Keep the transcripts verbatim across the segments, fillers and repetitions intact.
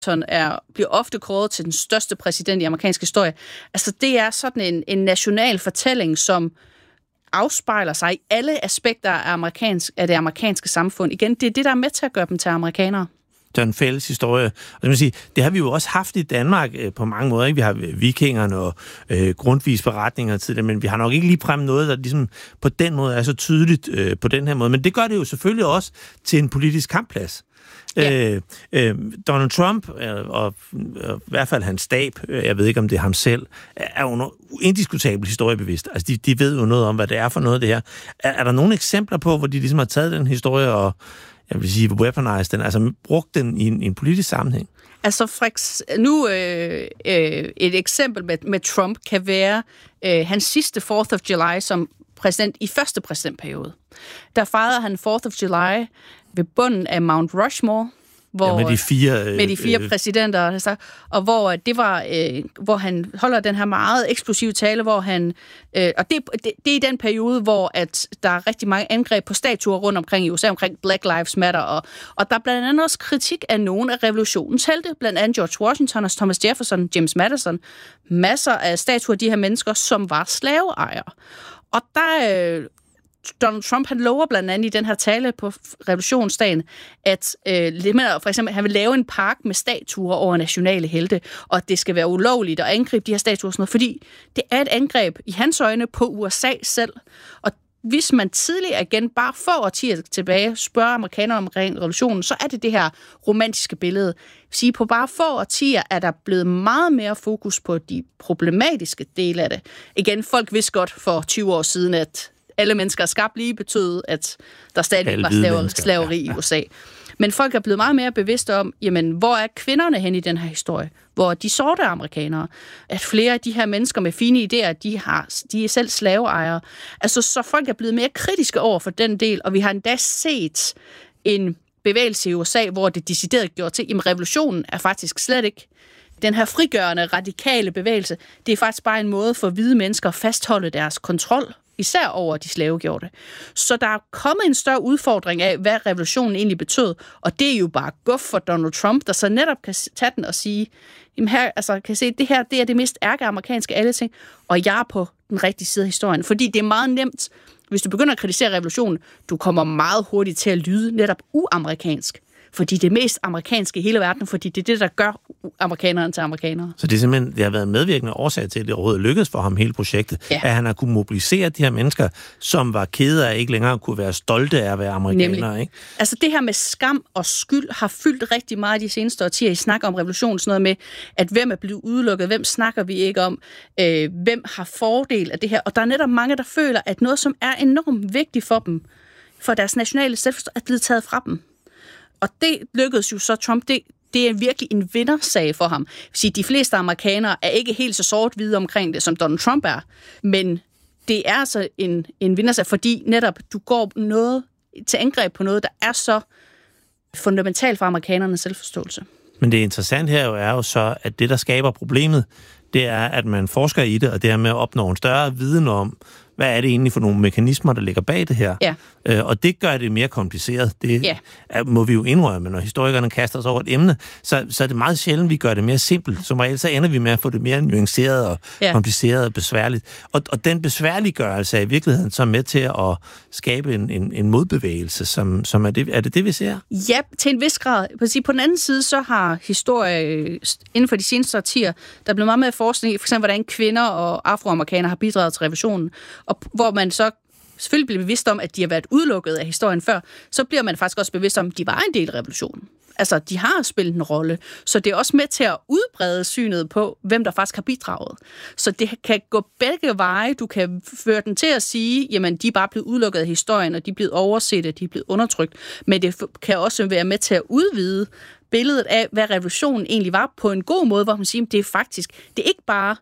er, bliver ofte kåret til den største præsident i amerikansk historie. Altså, det er sådan en, en national fortælling, som afspejler sig i alle aspekter af, amerikansk, af det amerikanske samfund. Igen, det er det, der er med til at gøre dem til amerikanere. Det er en fælles historie. Og det, sige, det har vi jo også haft i Danmark øh, på mange måder. Ikke? Vi har vikingerne og øh, Grundtvigs beretninger til det, men vi har nok ikke ligefrem noget, der ligesom på den måde er så tydeligt øh, på den her måde. Men det gør det jo selvfølgelig også til en politisk kampplads. Ja. Øh, øh, Donald Trump, øh, og øh, i hvert fald hans stab, øh, jeg ved ikke, om det er ham selv, er jo indiskutabelt historiebevidst. Altså, de, de ved jo noget om, hvad det er for noget, det her. Er, er der nogle eksempler på, hvor de ligesom har taget den historie og, jeg vil sige, weaponized den, altså brugt den i en, i en politisk sammenhæng? Altså, for nu øh, øh, et eksempel med, med Trump kan være øh, hans sidste fourth of July som præsident i første præsidentperiode. Der fejrede han fourth of July ved bunden af Mount Rushmore, hvor, ja, med de fire, øh, med de fire øh, præsidenter, altså, og hvor det var, øh, hvor han holder den her meget eksplosive tale, hvor han, øh, og det, det, det er i den periode, hvor at der er rigtig mange angreb på statuer rundt omkring i U S A, omkring Black Lives Matter, og, og der er blandt andet også kritik af nogle af revolutionens helte, blandt andet George Washington og Thomas Jefferson, James Madison, masser af statuer af de her mennesker, som var slaveejere. Og der øh, Donald Trump, han lover blandt andet i den her tale på revolutionsdagen, at øh, for eksempel, han vil lave en park med statuer over nationale helte, og at det skal være ulovligt at angribe de her statuer og sådan noget, fordi det er et angreb i hans øjne på U S A selv. Og hvis man tidligere igen, bare få årtier tilbage, spørger amerikanere om revolutionen, så er det det her romantiske billede. Sige, på bare få årtier er der blevet meget mere fokus på de problematiske dele af det. Igen, folk vidste godt for tyve år siden, at alle mennesker er skabt lige, betød, at der stadig var slaver, slaveri ja, ja. i U S A. Men folk er blevet meget mere bevidste om, jamen, hvor er kvinderne hen i den her historie? Hvor er de sorte amerikanere? At flere af de her mennesker med fine idéer, de, har, de er selv slaveejere. Altså, så folk er blevet mere kritiske over for den del, og vi har endda set en bevægelse i U S A, hvor det decideret gjort til, jamen, revolutionen er faktisk slet ikke den her frigørende, radikale bevægelse. Det er faktisk bare en måde for hvide mennesker at fastholde deres kontrol, især over de slavegjorte. Så der er kommet en større udfordring af, hvad revolutionen egentlig betød, og det er jo bare guf for Donald Trump, der så netop kan tage den og sige, jamen her, altså, kan se, det her, det er det mest ærkeamerikanske af alle ting, og jeg er på den rigtige side af historien. Fordi det er meget nemt, hvis du begynder at kritisere revolutionen, du kommer meget hurtigt til at lyde netop uamerikansk. Fordi det er mest amerikanske i hele verden, fordi det er det, der gør amerikanerne til amerikanere. Så det er simpelthen, det har været medvirkende årsag til, at det overhovedet lykkedes for ham hele projektet, ja. At han har kunnet mobilisere de her mennesker, som var kede af ikke længere kunne være stolte af at være amerikanere. Ikke? Altså det her med skam og skyld har fyldt rigtig meget de seneste årtier. I snakker om revolutionen, sådan noget med, at hvem er blevet udelukket, hvem snakker vi ikke om, øh, hvem har fordel af det her. Og der er netop mange, der føler, at noget, som er enormt vigtigt for dem, for deres nationale selvforståelse, er blevet taget fra dem. Og det lykkedes jo så Trump, det, det er virkelig en vindersag for ham. Sige, de fleste amerikanere er ikke helt så sort-hvide omkring det, som Donald Trump er, men det er altså en, en vindersag, fordi netop du går noget til angreb på noget, der er så fundamentalt for amerikanernes selvforståelse. Men det interessante her jo er jo så, at det, der skaber problemet, det er, at man forsker i det, og det er med at opnå en større viden om, hvad er det egentlig for nogle mekanismer, der ligger bag det her? Ja. Øh, og det gør det mere kompliceret. Det ja. er, må vi jo indrømme, når historikerne kaster sig over et emne, så, så er det meget sjældent, vi gør det mere simpelt. Som regel, så ender vi med at få det mere nuanceret og ja. kompliceret og besværligt. Og, og den besværliggørelse er i virkeligheden så med til at skabe en, en, en modbevægelse, som, som er, det, er det det, vi ser? Ja, til en vis grad. På den anden side, så har historie inden for de seneste årtier, der er blevet meget mere forskning i, for eksempel, hvordan kvinder og afroamerikanere har bidraget til revolutionen, og hvor man så selvfølgelig bliver bevidst om, at de har været udelukket af historien før, så bliver man faktisk også bevidst om, at de var en del af revolutionen. Altså, de har spillet en rolle. Så det er også med til at udbrede synet på, hvem der faktisk har bidraget. Så det kan gå begge veje. Du kan føre den til at sige, jamen, de er bare blevet udelukket af historien, og de er blevet overset, de er blevet undertrykt. Men det kan også være med til at udvide billedet af, hvad revolutionen egentlig var, på en god måde, hvor man siger, at det er faktisk, det er ikke bare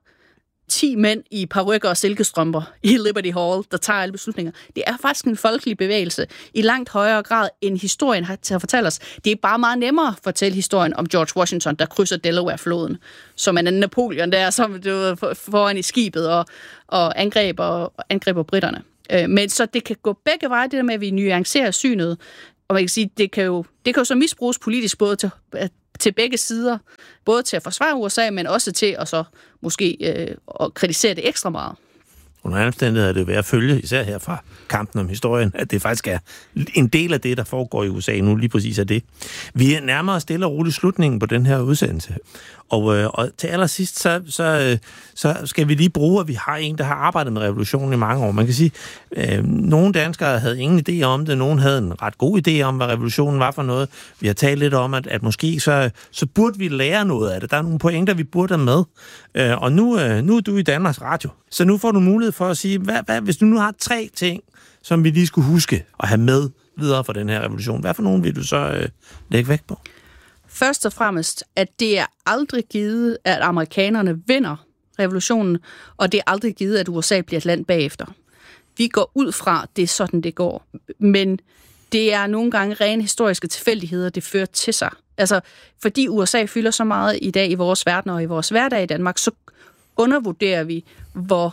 ti mænd i parykker og silkestrømper i Liberty Hall, der tager alle beslutninger. Det er faktisk en folkelig bevægelse i langt højere grad, end historien har til at fortælle os. Det er bare meget nemmere at fortælle historien om George Washington, der krydser Delaware-floden, som er en Napoleon, der som foran i skibet og, og angreber, angreber britterne. Men så det kan gå begge veje, det der med, at vi nuancerer synet, og man kan sige, det kan jo, det kan jo så misbruges politisk både til at til begge sider, både til at forsvare U S A, men også til at så måske øh, at kritisere det ekstra meget. Under andre omstændigheder er det værd at følge, især her fra kampen om historien, at det faktisk er en del af det, der foregår i U S A nu, lige præcis er det. Vi er nærmere stille og roligt slutningen på den her udsendelse. Og, øh, og til allersidst, så, så, øh, så skal vi lige bruge, at vi har en, der har arbejdet med revolutionen i mange år. Man kan sige, øh, nogle danskere havde ingen idé om det, nogle havde en ret god idé om, hvad revolutionen var for noget. Vi har talt lidt om, at, at måske så, så burde vi lære noget af det. Der er nogle pointer, vi burde have med. Øh, og nu, øh, nu er du i Danmarks Radio. Så nu får du mulighed for at sige, hvad, hvad, hvis du nu har tre ting, som vi lige skulle huske at have med videre for den her revolution, hvad for nogen vil du så øh, lægge vægt på? Først og fremmest, at det er aldrig givet, at amerikanerne vinder revolutionen, og det er aldrig givet, at U S A bliver et land bagefter. Vi går ud fra, det er sådan, det går. Men det er nogle gange rene historiske tilfældigheder, det fører til sig. Altså, fordi U S A fylder så meget i dag i vores verden og i vores hverdag i Danmark, så undervurderer vi, hvor,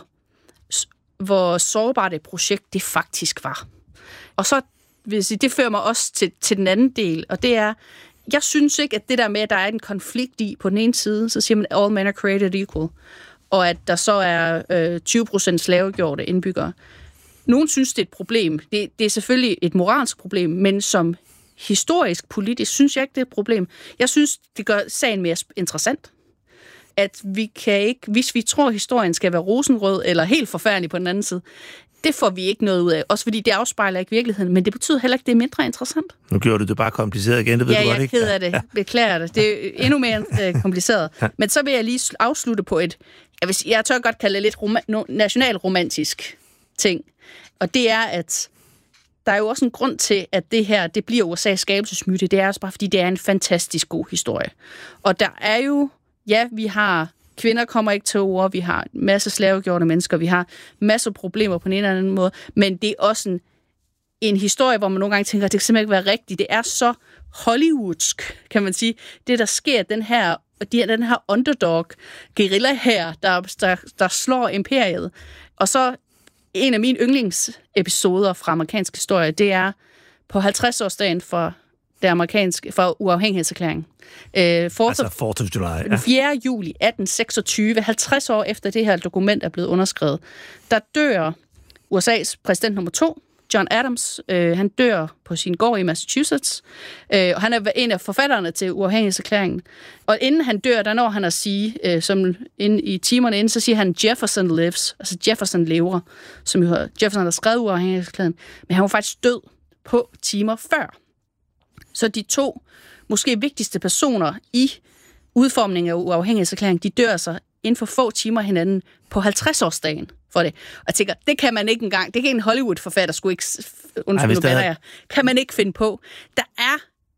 hvor sårbart et projekt det faktisk var. Og så vil jeg sige, det fører mig også til, til den anden del, og det er, jeg synes ikke, at det der med, at der er en konflikt i på den ene side, så siger man, all men are created equal, og at der så er øh, tyve procent slavegjorte indbyggere. Nogen synes, det er et problem. Det, det er selvfølgelig et moralsk problem, men som historisk, politisk, synes jeg ikke, det er et problem. Jeg synes, det gør sagen mere interessant. At vi kan ikke, hvis vi tror, at historien skal være rosenrød eller helt forfærdelig på den anden side, det får vi ikke noget ud af. Også fordi det afspejler ikke virkeligheden, men det betyder heller ikke, det er mindre interessant. Nu gjorde du det bare kompliceret igen, det ved ja, du godt, ikke? Ja, jeg er ked af det. Beklager det. Det er endnu mere øh, kompliceret. Ja. Men så vil jeg lige afslutte på et, jeg, vil, jeg tør godt kalde det lidt rom- nationalromantisk ting. Og det er, at der er jo også en grund til, at det her, det bliver U S A's skabelsesmyte. Det er også bare, fordi det er en fantastisk god historie. Og der er jo, ja, vi har kvinder kommer ikke til ord, vi har en masse slavegjorte mennesker, vi har masser af problemer på en eller anden måde, men det er også en, en historie, hvor man nogle gange tænker, at det kan simpelthen ikke være rigtigt. Det er så hollywoodsk, kan man sige. Det, der sker, den her, den her underdog guerilla her, der, der, der slår imperiet. Og så en af mine yndlingsepisoder fra amerikansk historie, det er på halvtreds-årsdagen for det amerikanske, for uafhængighedserklæringen. Øh, fourth altså fourth of July. Den fjerde juli atten seksogtyve, halvtreds år efter det her dokument er blevet underskrevet, der dør U S A's præsident nummer to, John Adams. Øh, han dør på sin gård i Massachusetts, øh, og han er en af forfatterne til uafhængighedserklæringen. Og inden han dør, der når han at sige, øh, som inde i timerne inden, så siger han, Jefferson lives, altså Jefferson lever, som jo har, Jefferson har skrevet uafhængighedserklæringen, men han var faktisk død på timer før. Så de to måske vigtigste personer i udformningen af uafhængighedserklæringen, de dør sig inden for få timer hinanden på halvtreds-årsdagen for det. Og jeg tænker, det kan man ikke engang, det kan en Hollywood-forfatter skulle ikke, undskyld, nu er... kan man ikke finde på. Der er,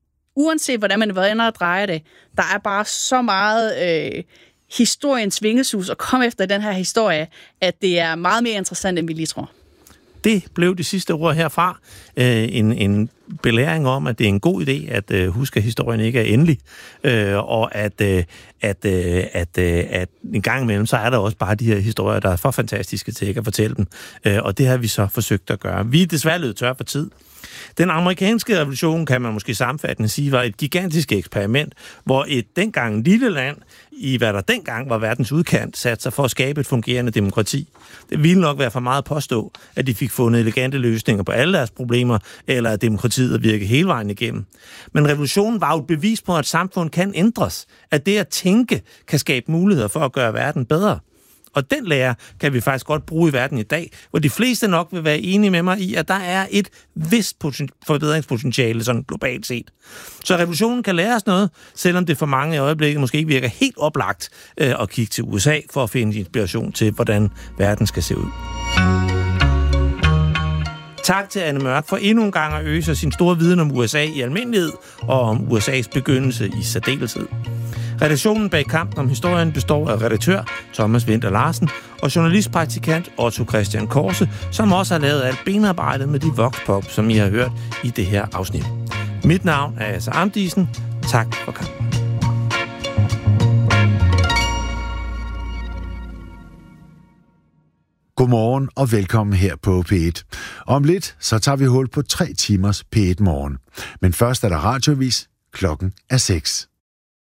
uanset hvordan man vender og drejer det, der er bare så meget øh, historiens vingesus at komme efter den her historie, at det er meget mere interessant, end vi lige tror. Det blev det sidste ord herfra. Øh, en, en belæring om, at det er en god idé at øh, huske, at historien ikke er endelig, øh, og at, øh, at, øh, at, øh, at en gang imellem, så er der også bare de her historier, der er for fantastiske til ikke at fortælle dem, øh, og det har vi så forsøgt at gøre. Vi er desværre løbet tør for tid. Den amerikanske revolution, kan man måske sammenfattende sige, var et gigantisk eksperiment, hvor et dengang lille land, i hvad der dengang var verdens udkant, satte sig for at skabe et fungerende demokrati. Det ville nok være for meget at påstå, at de fik fundet elegante løsninger på alle deres problemer, eller at demokratiet virke hele vejen igennem. Men revolutionen var jo et bevis på, at samfund kan ændres, at det at tænke kan skabe muligheder for at gøre verden bedre. Og den lære kan vi faktisk godt bruge i verden i dag, hvor de fleste nok vil være enige med mig i, at der er et vist forbedringspotentiale sådan globalt set. Så revolutionen kan lære os noget, selvom det for mange i øjeblikket måske ikke virker helt oplagt øh, at kigge til U S A for at finde inspiration til, hvordan verden skal se ud. Tak til Anne Mørk for endnu en gang at øse sin store viden om U S A i almindelighed og om U S A's begyndelse i særdeleshed. Redaktionen bag Kampen om historien består af redaktør Thomas Winther Larsen og journalistpraktikant Otto Christian Korse, som også har lavet alt benarbejdet med de voxpop, som I har hørt i det her afsnit. Mit navn er Asser Amdisen. Tak for kampen. Godmorgen og velkommen her på P et. Om lidt så tager vi hul på tre timers P et morgen. Men først er der radioavis. Klokken er seks.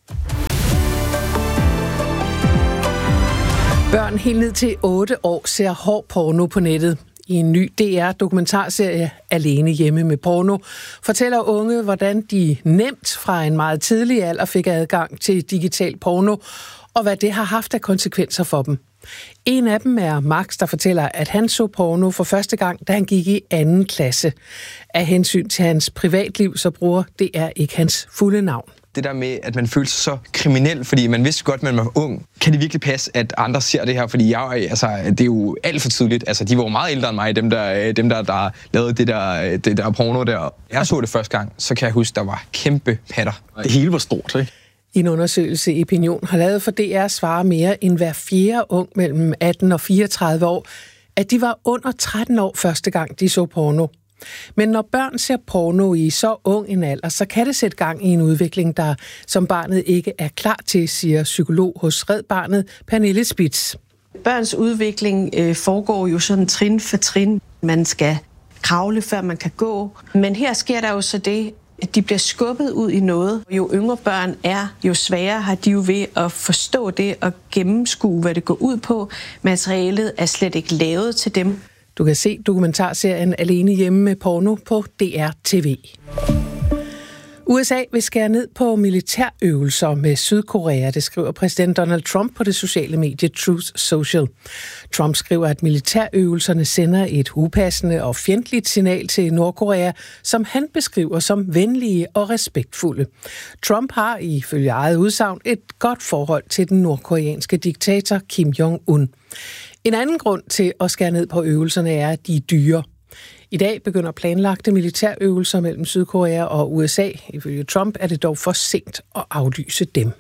Børn helt ned til otte år ser hård porno på nettet. I en ny D R-dokumentarserie Alene hjemme med porno fortæller unge, hvordan de nemt fra en meget tidlig alder fik adgang til digital porno, og hvad det har haft af konsekvenser for dem. En af dem er Max, der fortæller, at han så porno for første gang, da han gik i anden klasse. Af hensyn til hans privatliv, så bruger D R ikke hans fulde navn. Det der med, at man føler sig så kriminel, fordi man vidste godt, at man var ung. Kan det virkelig passe, at andre ser det her? Fordi jeg, altså, det er jo alt for tidligt. Altså, de var jo meget ældre end mig, dem der, dem der, der lavede det der, det der porno der. Jeg så det første gang, så kan jeg huske, der var kæmpe patter. Det hele var stort, ikke? En undersøgelse Opinion har lavet for D R svarer mere end hver fjerde ung mellem atten og fireogtredive år, at de var under tretten år første gang, de så porno. Men når børn ser porno i så ung en alder, så kan det sætte gang i en udvikling, der som barnet ikke er klar til, siger psykolog hos Red Barnet, Pernille Spitz. Børns udvikling øh, foregår jo sådan trin for trin. Man skal kravle, før man kan gå. Men her sker der jo så det, at de bliver skubbet ud i noget. Jo yngre børn er, jo sværere har de jo ved at forstå det og gennemskue, hvad det går ud på. Materialet er slet ikke lavet til dem. Du kan se dokumentarserien Alene hjemme med porno på D R T V. U S A vil skære ned på militærøvelser med Sydkorea, det skriver præsident Donald Trump på det sociale medie Truth Social. Trump skriver, at militærøvelserne sender et upassende og fjendtligt signal til Nordkorea, som han beskriver som venlige og respektfulde. Trump har ifølge eget udsagn et godt forhold til den nordkoreanske diktator Kim Jong-un. En anden grund til at skære ned på øvelserne er, at de er dyre. I dag begynder planlagte militærøvelser mellem Sydkorea og U S A. Ifølge Trump er det dog for sent at aflyse dem.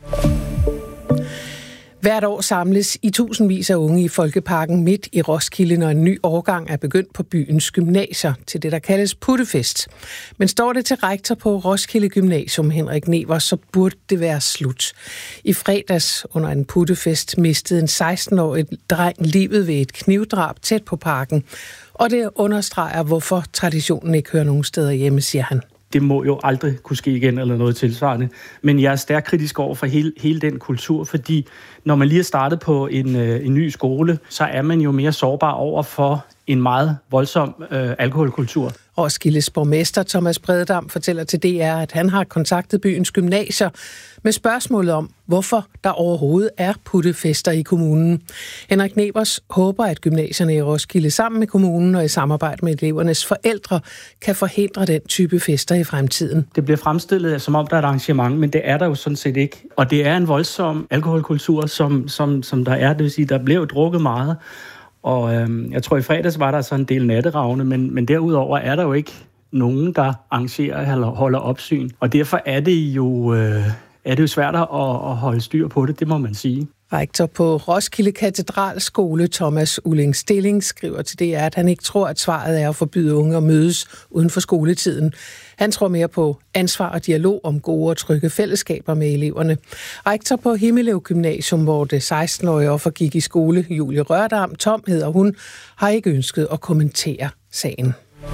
Hvert år samles i tusindvis af unge i Folkeparken midt i Roskilde, når en ny årgang er begyndt på byens gymnasier til det, der kaldes puttefest. Men står det til rektor på Roskilde Gymnasium, Henrik Nevers, så burde det være slut. I fredags under en puttefest mistede en seksten-årig dreng livet ved et knivdrab tæt på parken. Og det understreger, hvorfor traditionen ikke hører nogen steder hjemme, siger han. Det må jo aldrig kunne ske igen eller noget tilsvarende. Men jeg er stærkt kritisk over for hele, hele den kultur, fordi når man lige er startet på en, øh, en ny skole, så er man jo mere sårbar over for en meget voldsom øh, alkoholkultur. Roskildes borgmester Thomas Brededam fortæller til D R, at han har kontaktet byens gymnasier med spørgsmålet om, hvorfor der overhovedet er puttefester i kommunen. Henrik Nevers håber, at gymnasierne i Roskilde sammen med kommunen og i samarbejde med elevernes forældre kan forhindre den type fester i fremtiden. Det bliver fremstillet som om, der er et arrangement, men det er der jo sådan set ikke. Og det er en voldsom alkoholkultur, som, som, som der er. Det vil sige, der bliver drukket meget. Og øhm, jeg tror, i fredags var der så en del natteravne, men, men derudover er der jo ikke nogen, der arrangerer eller holder opsyn. Og derfor er det jo, øh, er det jo svært at, at holde styr på det, det må man sige. Rektor på Roskilde Katedralskole, Thomas Ulling Stilling, skriver til D R, at han ikke tror, at svaret er at forbyde unge at mødes uden for skoletiden. Han tror mere på ansvar og dialog om gode og trygge fællesskaber med eleverne. Rektor på Himmelev Gymnasium, hvor det seksten-årige offer gik i skole, Julie Rørdam, Tom hedder hun, har ikke ønsket at kommentere sagen.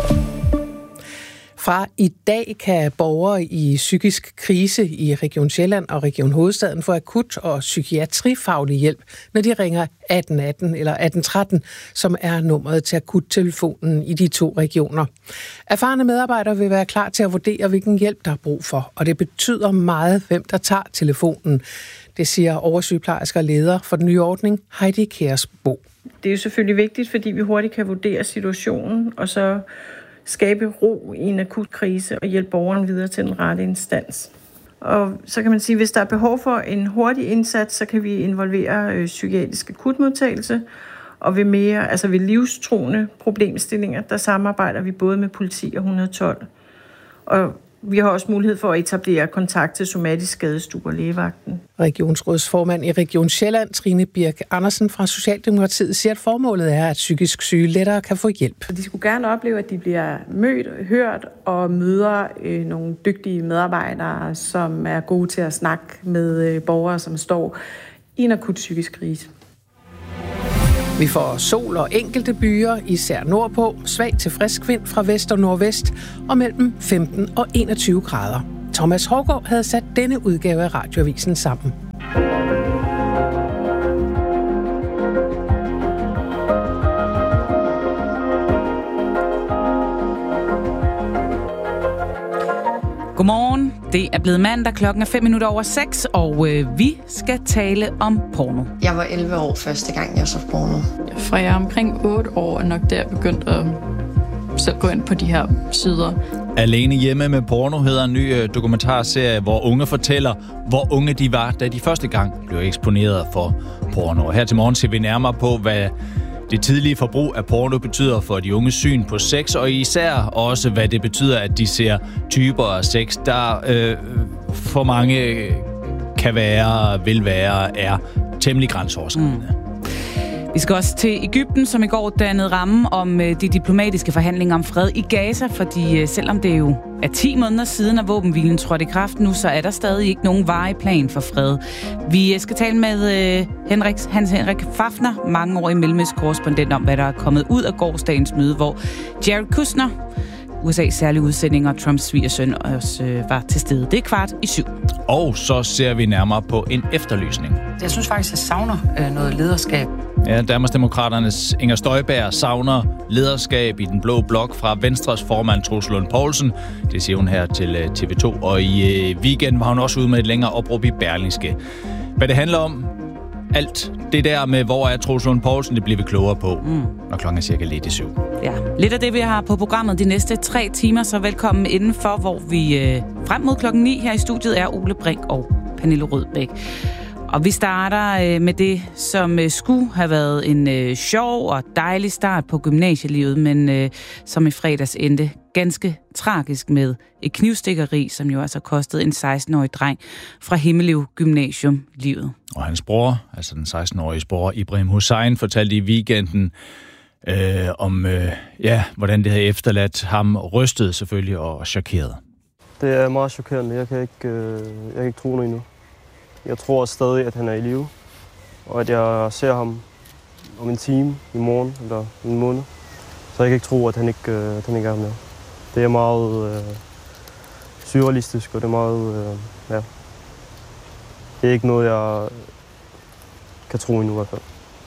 Fra i dag kan borgere i psykisk krise i Region Sjælland og Region Hovedstaden få akut- og psykiatrifaglig hjælp, når de ringer atten atten eller atten tretten, som er nummeret til akuttelefonen i de to regioner. Erfarne medarbejdere vil være klar til at vurdere, hvilken hjælp der er brug for, og det betyder meget, hvem der tager telefonen. Det siger oversygeplejersker og leder for den nye ordning, Heidi Kjærsbo. Det er jo selvfølgelig vigtigt, fordi vi hurtigt kan vurdere situationen, og så skabe ro i en akut krise og hjælpe borgeren videre til den rette instans. Og så kan man sige, at hvis der er behov for en hurtig indsats, så kan vi involvere øh, psykiatrisk akutmodtagelse, og ved mere, altså ved livstruende problemstillinger, der samarbejder vi både med politi og et hundrede og tolv. Og vi har også mulighed for at etablere kontakt til somatisk skadestue og lægevagten. Regionsrådsformand i Region Sjælland, Trine Birk Andersen fra Socialdemokratiet, siger, at formålet er, at psykisk syge lettere kan få hjælp. De skulle gerne opleve, at de bliver mødt, hørt og møder øh, nogle dygtige medarbejdere, som er gode til at snakke med øh, borgere, som står i en akut psykisk krise. Vi får sol og enkelte byer, især nordpå, svag til frisk vind fra vest og nordvest og mellem femten og enogtyve grader. Thomas Haugaard havde sat denne udgave af Radioavisen sammen. Godmorgen. Det er blevet mandag, klokken er fem minutter over seks, og øh, vi skal tale om porno. Jeg var elleve år første gang, jeg så porno. Fra jeg er omkring otte år, er nok der jeg begyndt at selv gå ind på de her sider. Alene hjemme med porno hedder en ny øh, dokumentarserie, hvor unge fortæller, hvor unge de var, da de første gang blev eksponeret for porno. Her til morgen ser vi nærmere på, hvad det tidlige forbrug af porno betyder for de unges syn på sex, og især også, hvad det betyder, at de ser typer af sex, der øh, for mange kan være, vil være, er temmelig grænseoverskridende. Mm. Vi skal også til Egypten, som i går dannede ramme om de diplomatiske forhandlinger om fred i Gaza, fordi selvom det jo er ti måneder siden, at våbenhvilen trådte i kraft nu, så er der stadig ikke nogen varig plan for fred. Vi skal tale med Henrik, Hans Henrik Fafner, mangeårig mellemøstkorrespondent, om hvad der er kommet ud af gårsdagens møde, hvor Jared Kushner, U S A's særlige udsending, og Trumps svigersøn også øh, var til stede. Det er kvart i syv. Og så ser vi nærmere på en efterlysning. Jeg synes faktisk, jeg savner øh, noget lederskab. Ja, Danmarksdemokraternes Inger Støjberg savner lederskab i den blå blok fra Venstres formand Troels Lund Poulsen. Det siger hun her til øh, T V to. Og i øh, weekenden var hun også ude med et længere opråb i Berlingske. Hvad det handler om, alt det der med, hvor er Troels Lund Poulsen, det bliver vi klogere på, mm. når klokken er cirka lidt i syv. Ja, lidt af det, vi har på programmet de næste tre timer, så velkommen indenfor, hvor vi øh, frem mod klokken ni her i studiet er Ole Brink og Pernille Rødbæk. Og vi starter øh, med det, som øh, skulle have været en øh, sjov og dejlig start på gymnasielivet, men øh, som i fredags endte ganske tragisk med et knivstikkeri, som jo altså kostede en seksten-årig dreng fra Himmelev Gymnasium livet. Og hans bror, altså den seksten-årige bror Ibrahim Hussein, fortalte i weekenden øh, om, øh, ja, hvordan det havde efterladt ham rystet selvfølgelig og chokeret. Det er meget chokerende. Jeg kan ikke, øh, jeg kan ikke tro det endnu. Jeg tror stadig, at han er i live, og at jeg ser ham om en time i morgen eller en måned. Så jeg kan ikke tro, at han ikke, øh, at han ikke er med. Det er meget øh, surrealistisk, og det er meget, øh, ja. Det er ikke noget, jeg kan tro endnu i hvert fald.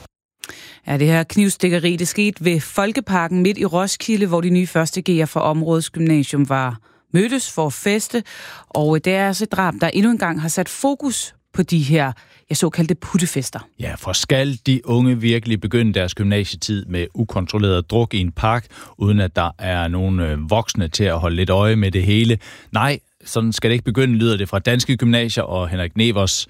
Ja, det her knivstikkeri, det skete ved Folkeparken midt i Roskilde, hvor de nye første G'er fra områdets gymnasium var mødtes for at feste. Og det er altså et drab, der endnu engang har sat fokus på de her ja, såkaldte puttefester. Ja, for skal de unge virkelig begynde deres gymnasietid med ukontrolleret druk i en park, uden at der er nogen voksne til at holde lidt øje med det hele? Nej, sådan skal det ikke begynde, lyder det fra Danske Gymnasier, og Henrik Nevers,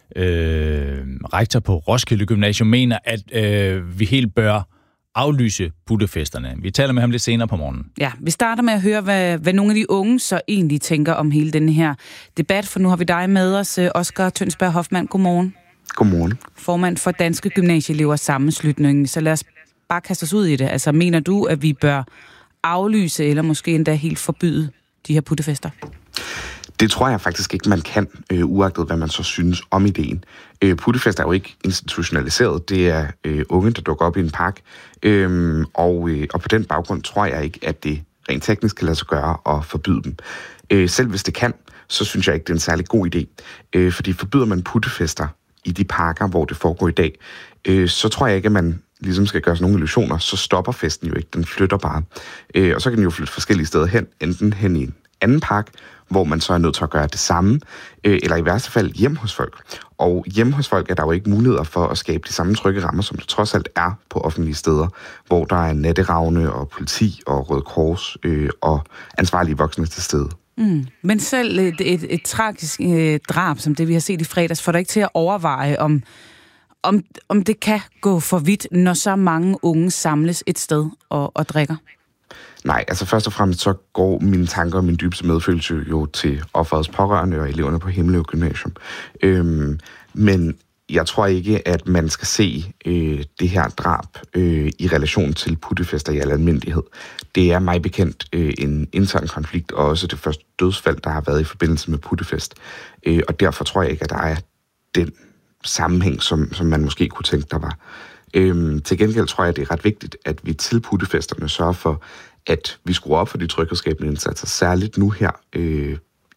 øh, rektor på Roskilde Gymnasium, mener, at øh, vi helt bør aflyse puttefesterne. Vi taler med ham lidt senere på morgenen. Ja, vi starter med at høre, hvad, hvad nogle af de unge så egentlig tænker om hele den her debat, for nu har vi dig med os, Oscar Tønsberg Hoffmann. Godmorgen. Godmorgen. Formand for Danske Gymnasieelevers Sammenslutning. Så lad os bare kaste os ud i det. Altså, mener du, at vi bør aflyse, eller måske endda helt forbyde de her puttefester? Det tror jeg faktisk ikke, man kan, øh, uagtet hvad man så synes om ideen. Øh, puttefest er jo ikke institutionaliseret. Det er øh, unge, der dukker op i en park. Øh, og, øh, og på den baggrund tror jeg ikke, at det rent teknisk kan lade sig gøre at forbyde dem. Øh, selv hvis det kan, så synes jeg ikke, det er en særlig god idé. Øh, fordi forbyder man puttefester i de parker, hvor det foregår i dag, øh, så tror jeg ikke, at man ligesom skal gøre sig nogle illusioner. Så stopper festen jo ikke. Den flytter bare. Øh, og så kan den jo flytte forskellige steder hen. Enten hen i en anden park, hvor man så er nødt til at gøre det samme, øh, eller i værste fald hjem hos folk. Og hjemme hos folk er der jo ikke muligheder for at skabe de samme trygge rammer, som der trods alt er på offentlige steder, hvor der er natteravne og politi og Røde Kors øh, og ansvarlige voksne til stede. Mm. Men selv et, et, et tragisk øh, drab, som det vi har set i fredags, får dig ikke til at overveje, om, om, om det kan gå for vidt, når så mange unge samles et sted og, og drikker? Nej, altså først og fremmest så går mine tanker og min dybeste medfølelse jo til offerets pårørende og eleverne på Himmelev Gymnasium. Øhm, men jeg tror ikke, at man skal se øh, det her drab øh, i relation til puttefester i al almindelighed. Det er mig bekendt øh, en intern konflikt, og også det første dødsfald, der har været i forbindelse med puttefest. Øh, og derfor tror jeg ikke, at der er den sammenhæng, som, som man måske kunne tænke, der var. Øhm, til gengæld tror jeg, det er ret vigtigt, at vi til puttefesterne sørger for, at vi skruer op for de tryghedsskabende indsatser, særligt nu her øh,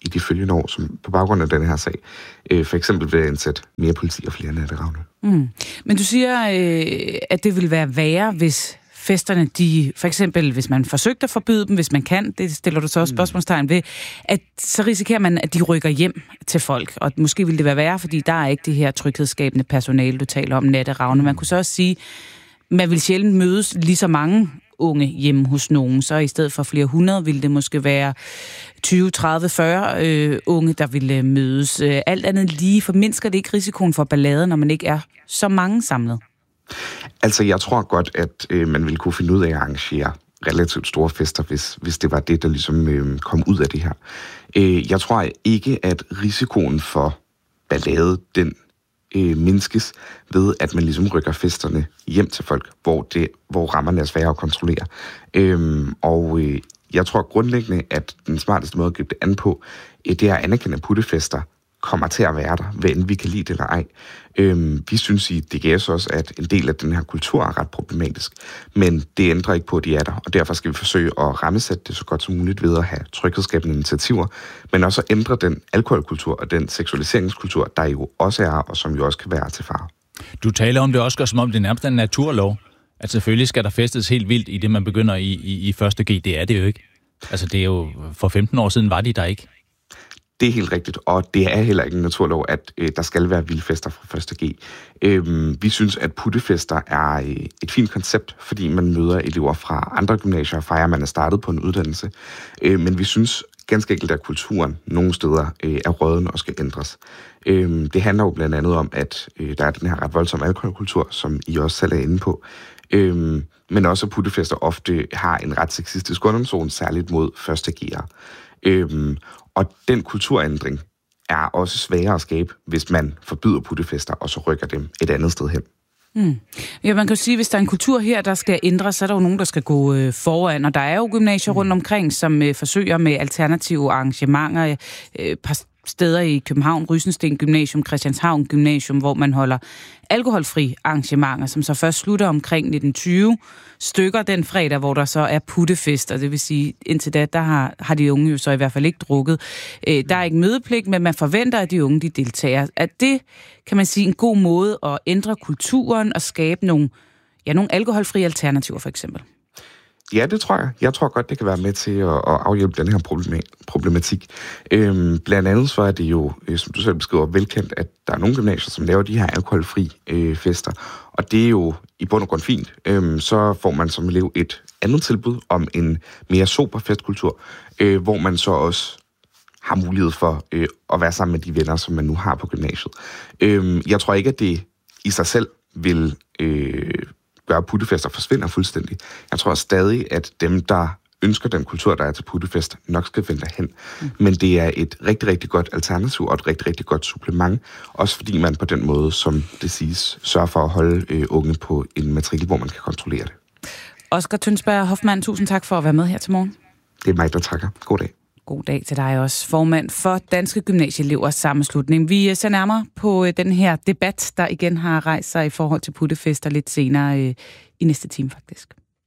i de følgende år, som på baggrund af den her sag, øh, for eksempel ved at indsætte mere politi og flere natteravne. Mm. Men du siger, øh, at det vil være værre, hvis festerne, de, for eksempel, hvis man forsøgte at forbyde dem, hvis man kan, det stiller du så også spørgsmålstegn ved, at så risikerer man, at de rykker hjem til folk, og måske vil det være værre, fordi der er ikke det her tryghedsskabende personale, du taler om, natteravne. Man kunne så også sige, man vil sjældent mødes lige så mange unge hjemme hos nogen, så i stedet for flere hundrede ville det måske være tyve, tredive, fyrre øh, unge, der ville mødes. Alt andet lige formindsker det ikke risikoen for ballade, når man ikke er så mange samlet? Altså, jeg tror godt, at øh, man ville kunne finde ud af at arrangere relativt store fester, hvis, hvis det var det, der ligesom øh, kom ud af det her. Øh, jeg tror ikke, at risikoen for ballade, den øh, mindskes ved, at man ligesom rykker festerne hjem til folk, hvor, det, hvor rammerne er svære at kontrollere. Øh, og øh, jeg tror grundlæggende, at den smarteste måde at gribe det an på, øh, det er at anerkende, at puttefester kommer til at være der, hvad end vi kan lide det eller ej. Øhm, vi synes i D G S også, at en del af den her kultur er ret problematisk, men det ændrer ikke på, at de er der, og derfor skal vi forsøge at rammesætte det så godt som muligt ved at have tryghedsskabende initiativer, men også at ændre den alkoholkultur og den seksualiseringskultur, der jo også er, og som jo også kan være til fare. Du taler om det også, som om det er nærmest en naturlov, at selvfølgelig skal der festes helt vildt i det, man begynder i, i, i første G. Det er det jo ikke. Altså det er jo, for femten år siden var de der ikke. Det er helt rigtigt, og det er heller ikke en naturlov, at øh, der skal være vildfester fra første G. Øhm, vi synes, at puttefester er øh, et fint koncept, fordi man møder elever fra andre gymnasier og fejrer, at man er startet på en uddannelse. Øh, men vi synes ganske enkelt, at kulturen nogle steder øh, er råden og skal ændres. Øh, det handler jo blandt andet om, at øh, der er den her ret voldsomme alkoholkultur, som I også selv er inde på. Øh, men også, at puttefester ofte har en ret sexistisk undertone, særligt mod første G'ere. Øh, Og den kulturændring er også sværere at skabe, hvis man forbyder puttefester, og så rykker dem et andet sted hen. Mm. Ja, man kan jo sige, at hvis der er en kultur her, der skal ændres, så er der jo nogen, der skal gå øh, foran. Og der er jo gymnasier rundt omkring, som øh, forsøger med alternative arrangementer. Øh, par steder i København, Rysensten Gymnasium, Christianshavn Gymnasium, hvor man holder alkoholfri arrangementer, som så først slutter omkring nitten tyve stykker den fredag, hvor der så er puttefester. Det vil sige, indtil da, der har, har de unge jo så i hvert fald ikke drukket. Øh, der er ikke mødepligt, men man forventer, at de unge de deltager. At det, kan man sige, en god måde at ændre kulturen og skabe nogle, ja, nogle alkoholfri alternativer, for eksempel. Ja, det tror jeg. Jeg tror godt, det kan være med til at, at afhjælpe den her problematik. Øhm, blandt andet så er det jo, som du selv beskriver, velkendt, at der er nogle gymnasier, som laver de her alkoholfri øh, fester. Og det er jo i bund og grund fint. Øhm, så får man som elev et andet tilbud om en mere sober festkultur, øh, hvor man så også har mulighed for øh, at være sammen med de venner, som man nu har på gymnasiet. Øhm, jeg tror ikke, at det i sig selv vil Øh, gøre puttefester forsvinder fuldstændig. Jeg tror stadig, at dem, der ønsker den kultur, der er til puttefest, nok skal finde derhen. Mm. Men det er et rigtig, rigtig godt alternativ og et rigtig, rigtig godt supplement. Også fordi man på den måde, som det siges, sørger for at holde øh, unge på en matrikel, hvor man kan kontrollere det. Oscar Tønsberg Hoffmann, tusind tak for at være med her til morgen. Det er mig, der takker. God dag. God dag til dig også, formand for Danske Gymnasieelevers Sammenslutning. Vi ser nærmere på den her debat, der igen har rejst sig i forhold til puttefester lidt senere øh, i næste time faktisk.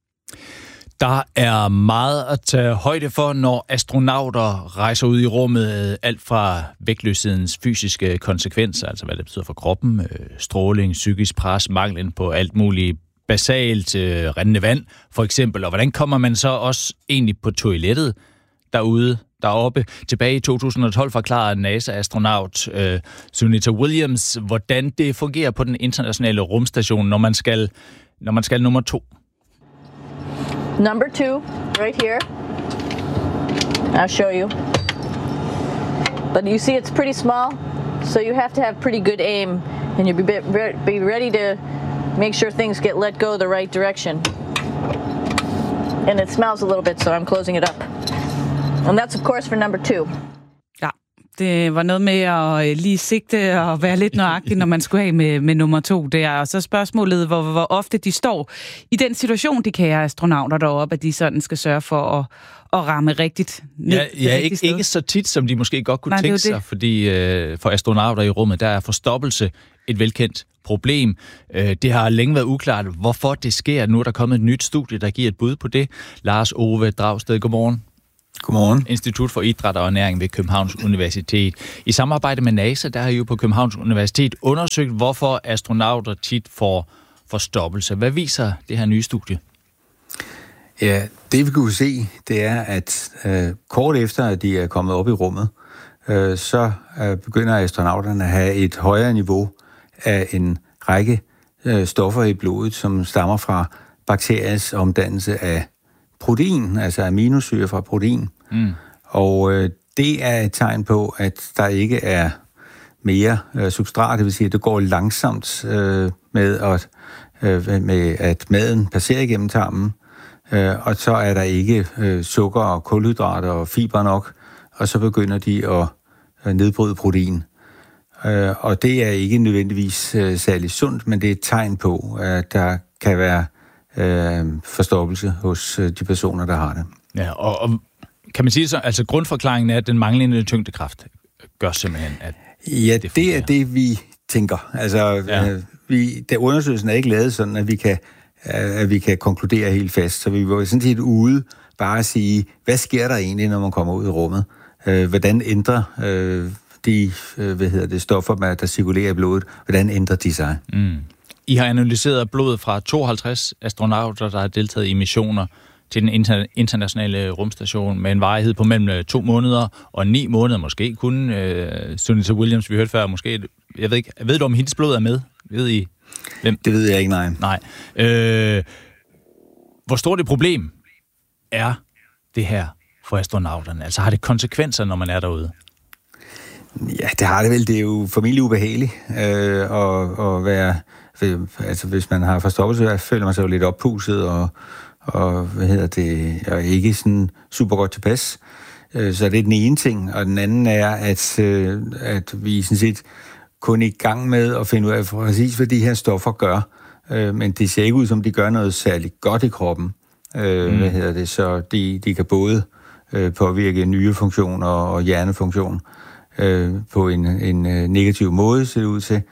Der er meget at tage højde for, når astronauter rejser ud i rummet. Alt fra vægtløshedens fysiske konsekvenser, altså hvad det betyder for kroppen, øh, stråling, psykisk pres, manglen på alt muligt basalt, øh, rindende vand for eksempel. Og hvordan kommer man så også egentlig på toilettet derude, deroppe? Tilbage i to tusind og tolv forklarede NASA-astronaut øh, Sunita Williams, hvordan det fungerer på den internationale rumstation, når man skal, når man skal nummer to. Number two, right here. I'll show you. But you see it's pretty small, so you have to have pretty good aim, and you'll be, be ready to make sure things get let go the right direction. And it smells a little bit, so I'm closing it up. And that's of course for number two. Ja, det var noget med at lige sigte og være lidt nøjagtig, når man skulle have med, med nummer to der. Og så spørgsmålet, hvor, hvor ofte de står i den situation, de kære astronauter deroppe, at de sådan skal sørge for at, at ramme rigtigt ned. Ja, ja ikke, ikke så tit, som de måske godt kunne Nej, tænke sig, fordi øh, for astronauter i rummet, der er forstoppelse et velkendt problem. Øh, det har længe været uklart, hvorfor det sker. Nu er der kommet et nyt studie, der giver et bud på det. Lars Ove Dragsted, godmorgen. Godmorgen. Institut for Idræt og Ernæring ved Københavns Universitet. I samarbejde med NASA, der har I jo på Københavns Universitet undersøgt, hvorfor astronauter tit får forstoppelse. Hvad viser det her nye studie? Ja, det vi kunne se, det er, at øh, kort efter, at de er kommet op i rummet, øh, så øh, begynder astronauterne at have et højere niveau af en række øh, stoffer i blodet, som stammer fra bakteriers omdannelse af protein, altså aminosyre fra protein. Mm. Og øh, det er et tegn på, at der ikke er mere øh, substrat, det vil sige, at det går langsomt øh, med, at, øh, med at maden passerer igennem tarmen, øh, og så er der ikke øh, sukker og kulhydrater og fiber nok, og så begynder de at øh, nedbryde protein. Øh, og det er ikke nødvendigvis øh, særlig sundt, men det er et tegn på, at der kan være øh, forstoppelse hos øh, de personer, der har det. Ja, og, og kan man sige så, altså grundforklaringen er, at den manglende tyngdekraft gør simpelthen, at ja, det, det er det, vi tænker. Altså, ja. øh, vi, der undersøgelsen er ikke lavet sådan, at vi kan, øh, at vi kan konkludere helt fast. Så vi var sådan set ude bare at sige, hvad sker der egentlig, når man kommer ud i rummet? Øh, hvordan ændrer øh, de øh, hvad hedder det, stoffer, der cirkulerer i blodet, hvordan ændrer de sig? Mm. I har analyseret blodet fra tooghalvtreds astronauter, der har deltaget i missioner til den inter- internationale rumstation med en varighed på mellem to måneder og ni måneder, måske kun. Øh, Sunita Williams, vi hørte før, måske, jeg ved ikke, ved du om hendes blod er med? Ved I? Hvem? Det ved jeg ikke, nej. Nej. Øh, hvor stort et problem er det her for astronauterne? Altså har det konsekvenser, når man er derude? Ja, det har det vel. Det er jo formentlig ubehageligt øh, at, at være... Altså hvis man har forstoppelse, så føler man sig jo lidt oppusset og og hvad hedder det, og ikke sådan super godt tilpas. Så det er den ene ting, og den anden er, at, at vi sådan set kun er i gang med at finde ud af præcis, hvad de her stoffer gør, men det ser ikke ud som, de gør noget særligt godt i kroppen. Mm. Hvad hedder det, så de, de kan både påvirke nyrefunktion og, og hjernefunktion på en, en negativ måde, ser det ud til.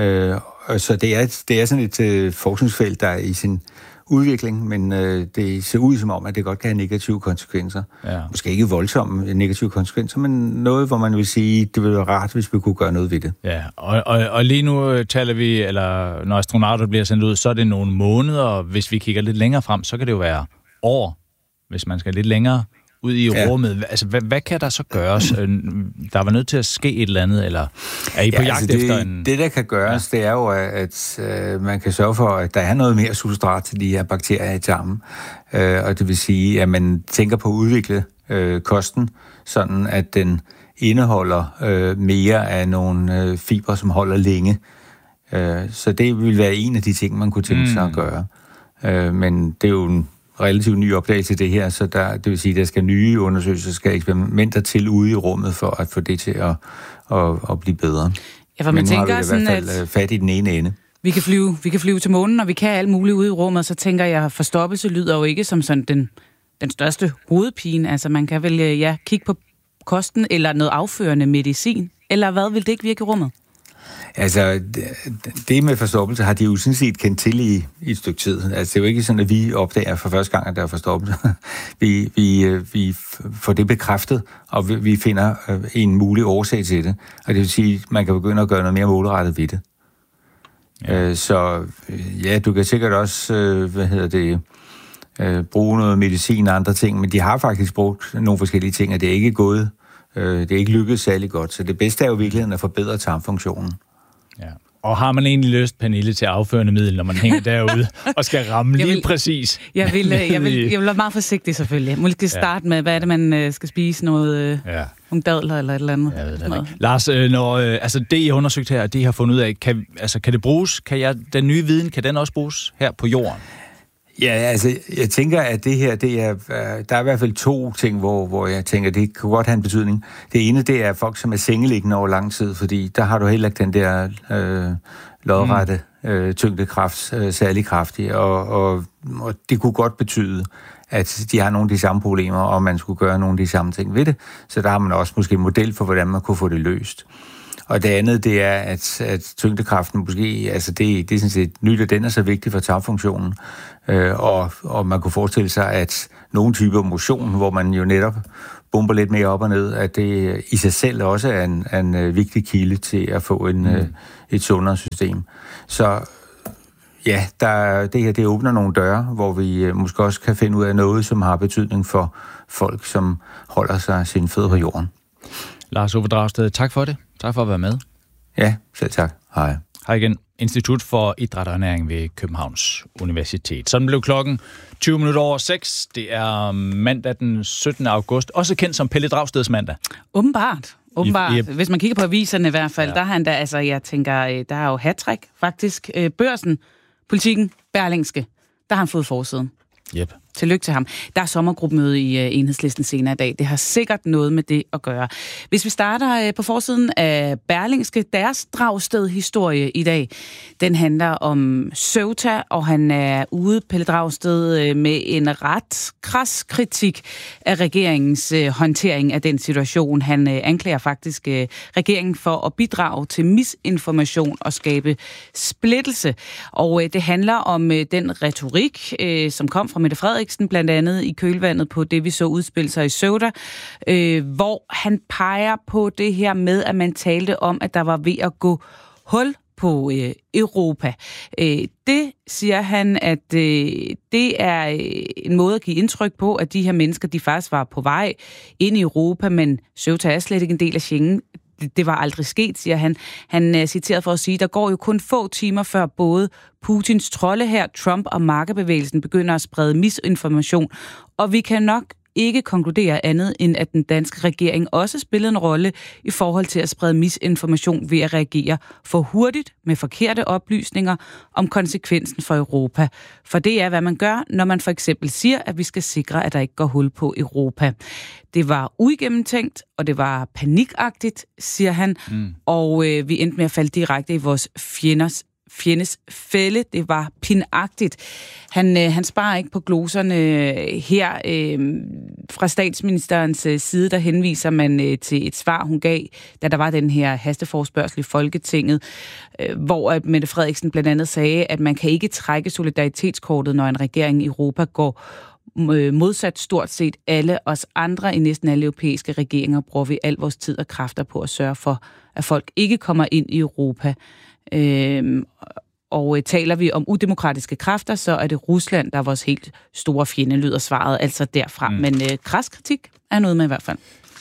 Så det er, det er sådan et forskningsfelt, der er i sin udvikling, men øh, det ser ud som om, at det godt kan have negative konsekvenser. Ja. Måske ikke voldsomme negative konsekvenser, men noget, hvor man vil sige, det ville være rart, hvis vi kunne gøre noget ved det. Ja, og, og, og lige nu taler vi, eller når astronauter bliver sendt ud, så er det nogle måneder, og hvis vi kigger lidt længere frem, så kan det jo være år, hvis man skal lidt længere ud i ja. rummet. Altså, hvad, hvad kan der så gøres? Der var nødt til at ske et eller andet, eller er I på ja, jagt altså det, efter en... Det, der kan gøres, ja. det er jo, at, at uh, man kan sørge for, at der er noget mere substrat til de her bakterier i tarmen. Uh, og det vil sige, at man tænker på at udvikle uh, kosten, sådan at den indeholder uh, mere af nogle uh, fibre, som holder længe. Uh, så det vil være en af de ting, man kunne tænke mm. sig at gøre. Uh, men det er jo en relativt ny opdagelse til det her, så der, det vil sige, at der skal nye undersøgelser, skal eksperimenter til ude i rummet, for at få det til at, at, at blive bedre. Ja, for man Men nu tænker har vi sådan, i hvert fald at fat i den ene ende. Vi kan flyve, vi kan flyve til månen, og vi kan alt muligt ude i rummet, så tænker jeg, at forstoppelse lyder jo ikke som sådan den, den største hovedpine. Altså man kan vel ja, kigge på kosten eller noget afførende medicin, eller hvad vil det ikke virke i rummet? Altså, det med forstoppelse har de jo sådan set kendt til i, i et stykke tid. Altså, det er jo ikke sådan, at vi opdager for første gang, at der er forstoppelse. vi, vi, vi får det bekræftet, og vi, vi finder en mulig årsag til det. Og det vil sige, at man kan begynde at gøre noget mere målrettet ved det. Ja. Så ja, du kan sikkert også, hvad hedder det, bruge noget medicin og andre ting, men de har faktisk brugt nogle forskellige ting, og det er ikke gået. Det er ikke lykkedes særlig godt, så det bedste er jo i virkeligheden at forbedre tarmfunktionen. Ja. Og har man egentlig lyst, Pernille, til afførende middel, når man hænger derude og skal ramme lige vil, præcis? Jeg vil, jeg, vil, jeg vil være meget forsigtig selvfølgelig. Måske starte ja. med, hvad er det, man skal spise? Noget, ja. nogle dadler eller et eller andet? Jeg ved det ikke. Lars, når, altså det, I har undersøgt her, det I har fundet ud af, kan, altså, kan det bruges? Kan jeg, den nye viden, kan den også bruges her på jorden? Ja, altså, jeg tænker, at det her, det er, der er i hvert fald to ting, hvor, hvor jeg tænker, det kan godt have en betydning. Det ene, det er folk, som er sengeliggende over lang tid, fordi der har du heller ikke den der øh, lodrette øh, tyngdekraft, øh, særlig kraftig, og, og, og det kunne godt betyde, at de har nogle af de samme problemer, og man skulle gøre nogle af de samme ting ved det. Så der har man også måske en model for, hvordan man kunne få det løst. Og det andet, det er, at, at tyngdekraften måske, altså det, det er sådan set nyt, at den er så vigtig for tarmfunktionen. Øh, og, og man kunne forestille sig, at nogle typer motion, hvor man jo netop bomber lidt mere op og ned, at det i sig selv også er en, en, en vigtig kilde til at få en, mm. et sundere system. Så ja, der, det her det åbner nogle døre, hvor vi måske også kan finde ud af noget, som har betydning for folk, som holder sig sine fødder på jorden. Lars Ove Dragsted, tak for det. Tak for at være med. Ja, selv tak. Hej. Hej igen. Institut for Idræt og Ernæring ved Københavns Universitet. Sådan blev klokken tyve minutter over seks. Det er mandag den syttende august. Også kendt som Pelle Dragsteds mandag. Åbenbart. Åbenbart. I, i, Hvis man kigger på aviserne i hvert fald, ja. der har han da, altså jeg tænker, der er jo hattrick faktisk. Børsen, Politikken, Berlingske, der har han fået forsiden. Yep. Tillykke til ham. Der er sommergruppemøde i uh, Enhedslisten senere i dag. Det har sikkert noget med det at gøre. Hvis vi starter uh, på forsiden af Berlingske, deres Dragsted-historie i dag, den handler om Ceuta, og han er ude, Pelle Dragsted, uh, med en ret kras kritik af regeringens uh, håndtering af den situation. Han uh, anklager faktisk uh, regeringen for at bidrage til misinformation og skabe splittelse. Og uh, det handler om uh, den retorik, uh, som kom fra Mette Frederiksen, blandt andet i kølvandet på det, vi så udspille sig i Ceuta, øh, hvor han peger på det her med, at man talte om, at der var ved at gå hul på øh, Europa. Øh, det siger han, at øh, det er en måde at give indtryk på, at de her mennesker, de faktisk var på vej ind i Europa, men Ceuta er slet ikke en del af Schengen. Det var aldrig sket, siger han. Han er citeret for at sige, der går jo kun få timer før både Putins trolde her, Trump og markebevægelsen begynder at sprede misinformation. Og vi kan nok ikke konkludere andet, end at den danske regering også spillede en rolle i forhold til at sprede misinformation ved at reagere for hurtigt med forkerte oplysninger om konsekvensen for Europa. For det er, hvad man gør, når man for eksempel siger, at vi skal sikre, at der ikke går hul på Europa. Det var uigennemtænkt, og det var panikagtigt, siger han, mm. og øh, vi endte med at falde direkte i vores fjenders fjendes fælde. Det var pinagtigt. Han, øh, han sparer ikke på gloserne her. Øh, fra statsministerens øh, side, der henviser man øh, til et svar, hun gav, da der var den her hasteforespørgsel i Folketinget, øh, hvor at Mette Frederiksen blandt andet sagde, at man kan ikke trække solidaritetskortet, når en regering i Europa går modsat stort set alle os andre. I næsten alle europæiske regeringer bruger vi al vores tid og kræfter på at sørge for, at folk ikke kommer ind i Europa. Øhm, og taler vi om udemokratiske kræfter, så er det Rusland, der er vores helt store fjende, lyder svaret altså derfra. Mm. Men øh, kras kritik er noget med i hvert fald.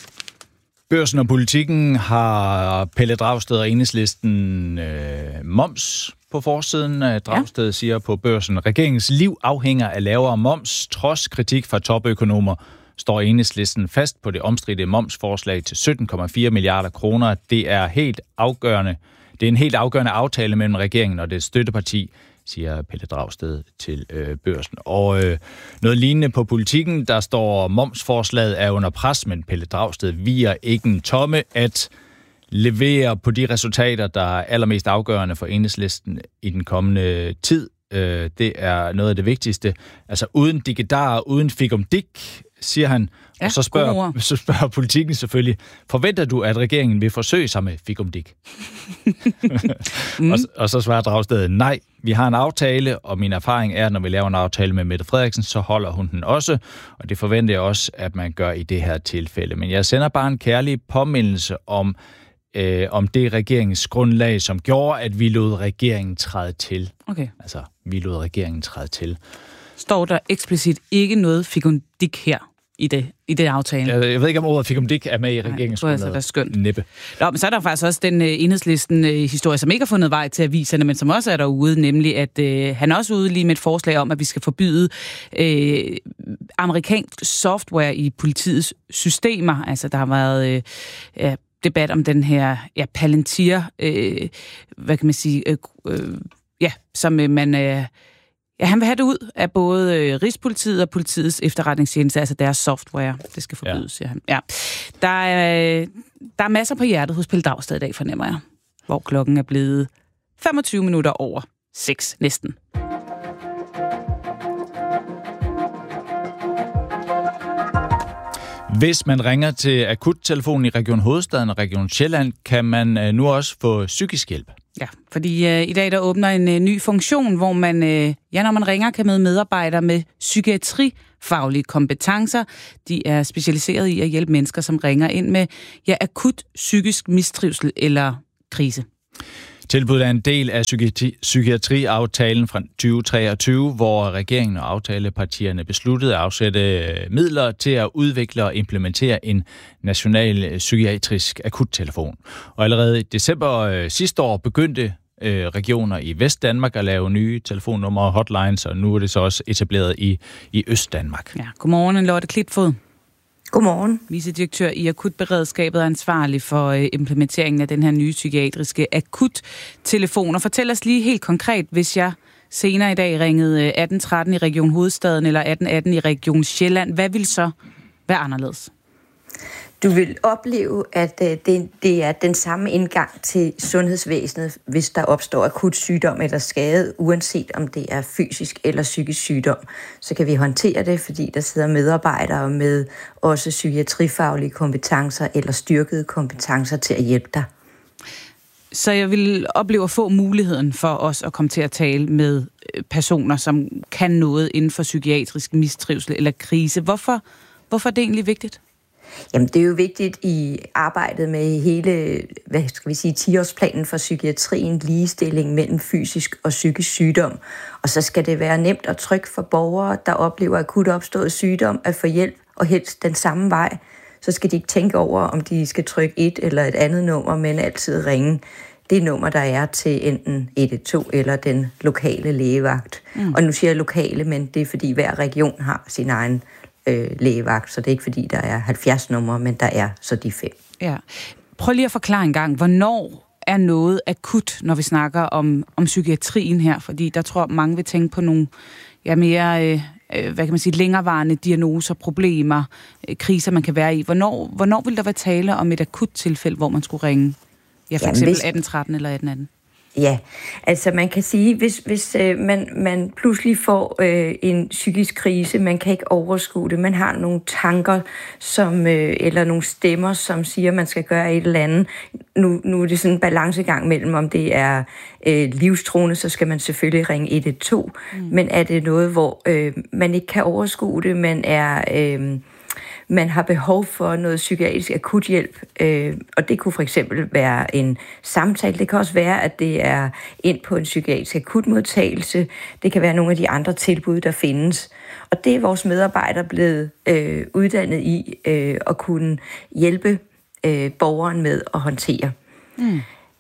Børsen og Politikken har Pelle Dragsted og Enhedslisten øh, moms på forsiden. Dragsted ja. siger på Børsen, regeringens liv afhænger af lavere moms. Trods kritik fra topøkonomer står Enhedslisten fast på det omstridte momsforslag til sytten komma fire milliarder kroner. Det er helt afgørende. Det er en helt afgørende aftale mellem regeringen og det støtteparti, siger Pelle Dragsted til øh, Børsen. Og øh, noget lignende på Politikken, der står, momsforslaget er under pres, men Pelle Dragsted viger ikke en tomme at levere på de resultater, der er allermest afgørende for Enhedslisten i den kommende tid. Øh, det er noget af det vigtigste. Altså uden digedar, uden fikumdik, siger han. Ja, og så spørger, så spørger Politikken selvfølgelig, forventer du, at regeringen vil forsøge sig med fikumdik? mm. og, og så svarer Dragsted, nej, vi har en aftale, og min erfaring er, at når vi laver en aftale med Mette Frederiksen, så holder hun den også, og det forventer jeg også, at man gør i det her tilfælde. Men jeg sender bare en kærlig påmindelse om, øh, om det regeringsgrundlag, som gjorde, at vi lod regeringen træde til. Okay. Altså, vi lod regeringen træde til. Står der eksplicit ikke noget fikumdik her i det, i det aftale? Jeg, jeg ved ikke, om ordet fikumdik er med i regeringsgrundlaget. Nej, det er skønt. Næppe. Nå, men så er der faktisk også den uh, Enhedslisten-historie, uh, som ikke har fundet vej til aviserne, men som også er derude, nemlig at uh, han er også ude lige med et forslag om, at vi skal forbyde uh, amerikansk software i politiets systemer. Altså, der har været uh, uh, debat om den her ja, Palantir, uh, hvad kan man sige, uh, uh, ja, som uh, man... Uh, Ja, han vil have det ud af både øh, Rigspolitiet og politiets efterretningstjeneste, altså deres software. Det skal forbydes, ja. siger han. Ja. Der, er, øh, der er masser på hjertet hos Pelle Dragsted i dag, fornemmer jeg. Hvor klokken er blevet femogtyve minutter over seks næsten. Hvis man ringer til akuttelefonen i Region Hovedstaden og Region Sjælland, kan man nu også få psykisk hjælp. Ja, fordi øh, i dag der åbner en øh, ny funktion, hvor man, øh, ja, når man ringer, kan møde medarbejdere med psykiatrifaglige kompetencer. De er specialiseret i at hjælpe mennesker, som ringer ind med ja, akut psykisk mistrivsel eller krise. Tilbuddet er en del af psykiatri- psykiatriaftalen fra tyve treogtyve, hvor regeringen og aftalepartierne besluttede at afsætte midler til at udvikle og implementere en national psykiatrisk akuttelefon. Og allerede i december øh, sidste år begyndte øh, regioner i Vestdanmark at lave nye telefonnumre og hotlines, og nu er det så også etableret i, i Østdanmark. Ja, godmorgen, Lotte Klitfod. Godmorgen. Vicedirektør i Akutberedskabet er ansvarlig for øh, implementeringen af den her nye psykiatriske akuttelefon. Og fortæl os lige helt konkret, hvis jeg senere i dag ringede atten tretten i Region Hovedstaden eller atten atten i Region Sjælland, hvad vil så være anderledes? Du vil opleve, at det, det er den samme indgang til sundhedsvæsenet, hvis der opstår akut sygdom eller skade, uanset om det er fysisk eller psykisk sygdom. Så kan vi håndtere det, fordi der sidder medarbejdere med også psykiatrifaglige kompetencer eller styrkede kompetencer til at hjælpe dig. Så jeg vil opleve at få muligheden for os at komme til at tale med personer, som kan noget inden for psykiatrisk mistrivsel eller krise. Hvorfor, hvorfor er det egentlig vigtigt? Jamen, det er jo vigtigt i arbejdet med hele, hvad skal vi sige, ti-årsplanen for psykiatrien, ligestilling mellem fysisk og psykisk sygdom. Og så skal det være nemt og trygt for borgere, der oplever akut opstået sygdom, at få hjælp og helst den samme vej. Så skal de ikke tænke over, om de skal trykke et eller et andet nummer, men altid ringe det nummer, der er til enten et et to eller den lokale lægevagt. Mm. Og nu siger jeg lokale, men det er fordi hver region har sin egen øh, lægevagt, så det er ikke fordi, der er halvfjerds numre, men der er så de fem. Ja. Prøv lige at forklare en gang, hvornår er noget akut, når vi snakker om, om psykiatrien her? Fordi der tror mange vil tænke på nogle ja, mere øh, hvad kan man sige, længerevarende diagnoser, problemer, øh, kriser, man kan være i. Hvornår, hvornår vil der være tale om et akut tilfælde, hvor man skulle ringe? Ja, for Jamen, eksempel hvis... atten tretten eller atten atten. Ja, altså man kan sige, hvis, hvis øh, man, man pludselig får øh, en psykisk krise, man kan ikke overskue det, man har nogle tanker, som, øh, eller nogle stemmer, som siger, man skal gøre et eller andet. Nu, nu er det sådan en balancegang mellem, om det er øh, livstruende, så skal man selvfølgelig ringe et et to, mm. men er det noget, hvor øh, man ikke kan overskue det, man er... Øh, Man har behov for noget psykiatrisk akuthjælp, øh, og det kunne for eksempel være en samtale. Det kan også være, at det er ind på en psykiatrisk akutmodtagelse. Det kan være nogle af de andre tilbud, der findes. Og det er vores medarbejdere blevet øh, uddannet i øh, at kunne hjælpe øh, borgeren med at håndtere. Mm.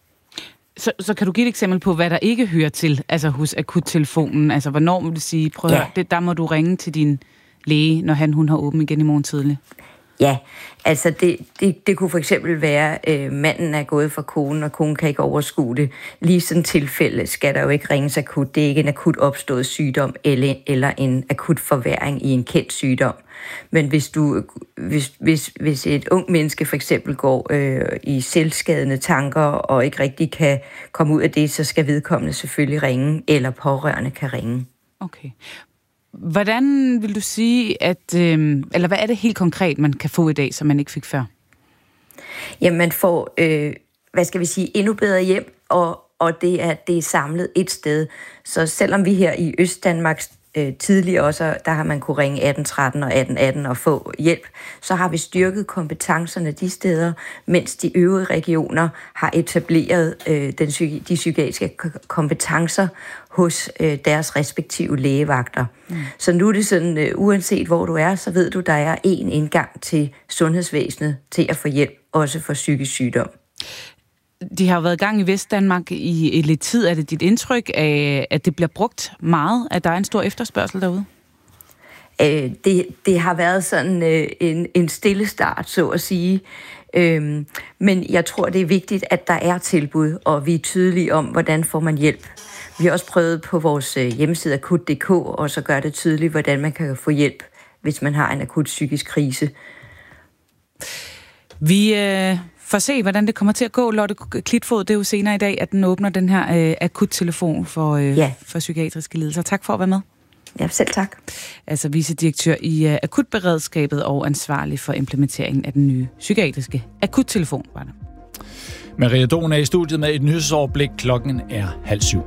Så, så kan du give et eksempel på, hvad der ikke hører til, altså hos akuttelefonen? Altså, hvornår må du sige, prøv at ja. det, der må du ringe til din læge, når han, hun har åbent igen i morgen tidlig? Ja, altså det, det, det kunne for eksempel være, at øh, manden er gået fra konen, og konen kan ikke overskue det. Lige sådan et tilfælde skal der jo ikke ringes akut. Det er ikke en akut opstået sygdom eller, eller en akut forværring i en kendt sygdom. Men hvis, du, hvis, hvis, hvis et ung menneske for eksempel går øh, i selvskadende tanker og ikke rigtig kan komme ud af det, så skal vedkommende selvfølgelig ringe, eller pårørende kan ringe. Okay. Hvordan vil du sige, at, øh, eller hvad er det helt konkret, man kan få i dag, som man ikke fik før? Jamen, man får, øh, hvad skal vi sige, endnu bedre hjem, og, og det, er, det er samlet et sted. Så selvom vi her i Østdanmark øh, tidligere også, der har man kunne ringe atten tretten og atten atten og få hjælp, så har vi styrket kompetencerne de steder, mens de øvrige regioner har etableret øh, den, de psykiatriske kompetencer hos øh, deres respektive lægevagter. Mm. Så nu er det sådan, øh, uanset hvor du er, så ved du, der er én indgang til sundhedsvæsenet til at få hjælp, også for psykisk sygdom. De har jo været i gang i Vestdanmark i, i lidt tid. Er det dit indtryk, af, at det bliver brugt meget, at der er en stor efterspørgsel derude? Øh, det, det har været sådan øh, en, en stille start, så at sige. Øh, men jeg tror, det er vigtigt, at der er tilbud, og vi er tydelige om, hvordan får man hjælp. Vi har også prøvet på vores hjemmeside akut punktum d k og så gør det tydeligt, hvordan man kan få hjælp, hvis man har en akut psykisk krise. Vi øh, får se, hvordan det kommer til at gå. Lotte Klitfod, det er jo senere i dag, at den åbner den her øh, akuttelefon for, øh, ja. for psykiatriske lidelser. Tak for at være med. Ja, selv tak. Altså vicedirektør i uh, Akutberedskabet og ansvarlig for implementeringen af den nye psykiatriske akuttelefon, var det. Maria Don er i studiet med et nyhedsoverblik. Klokken er halv syv.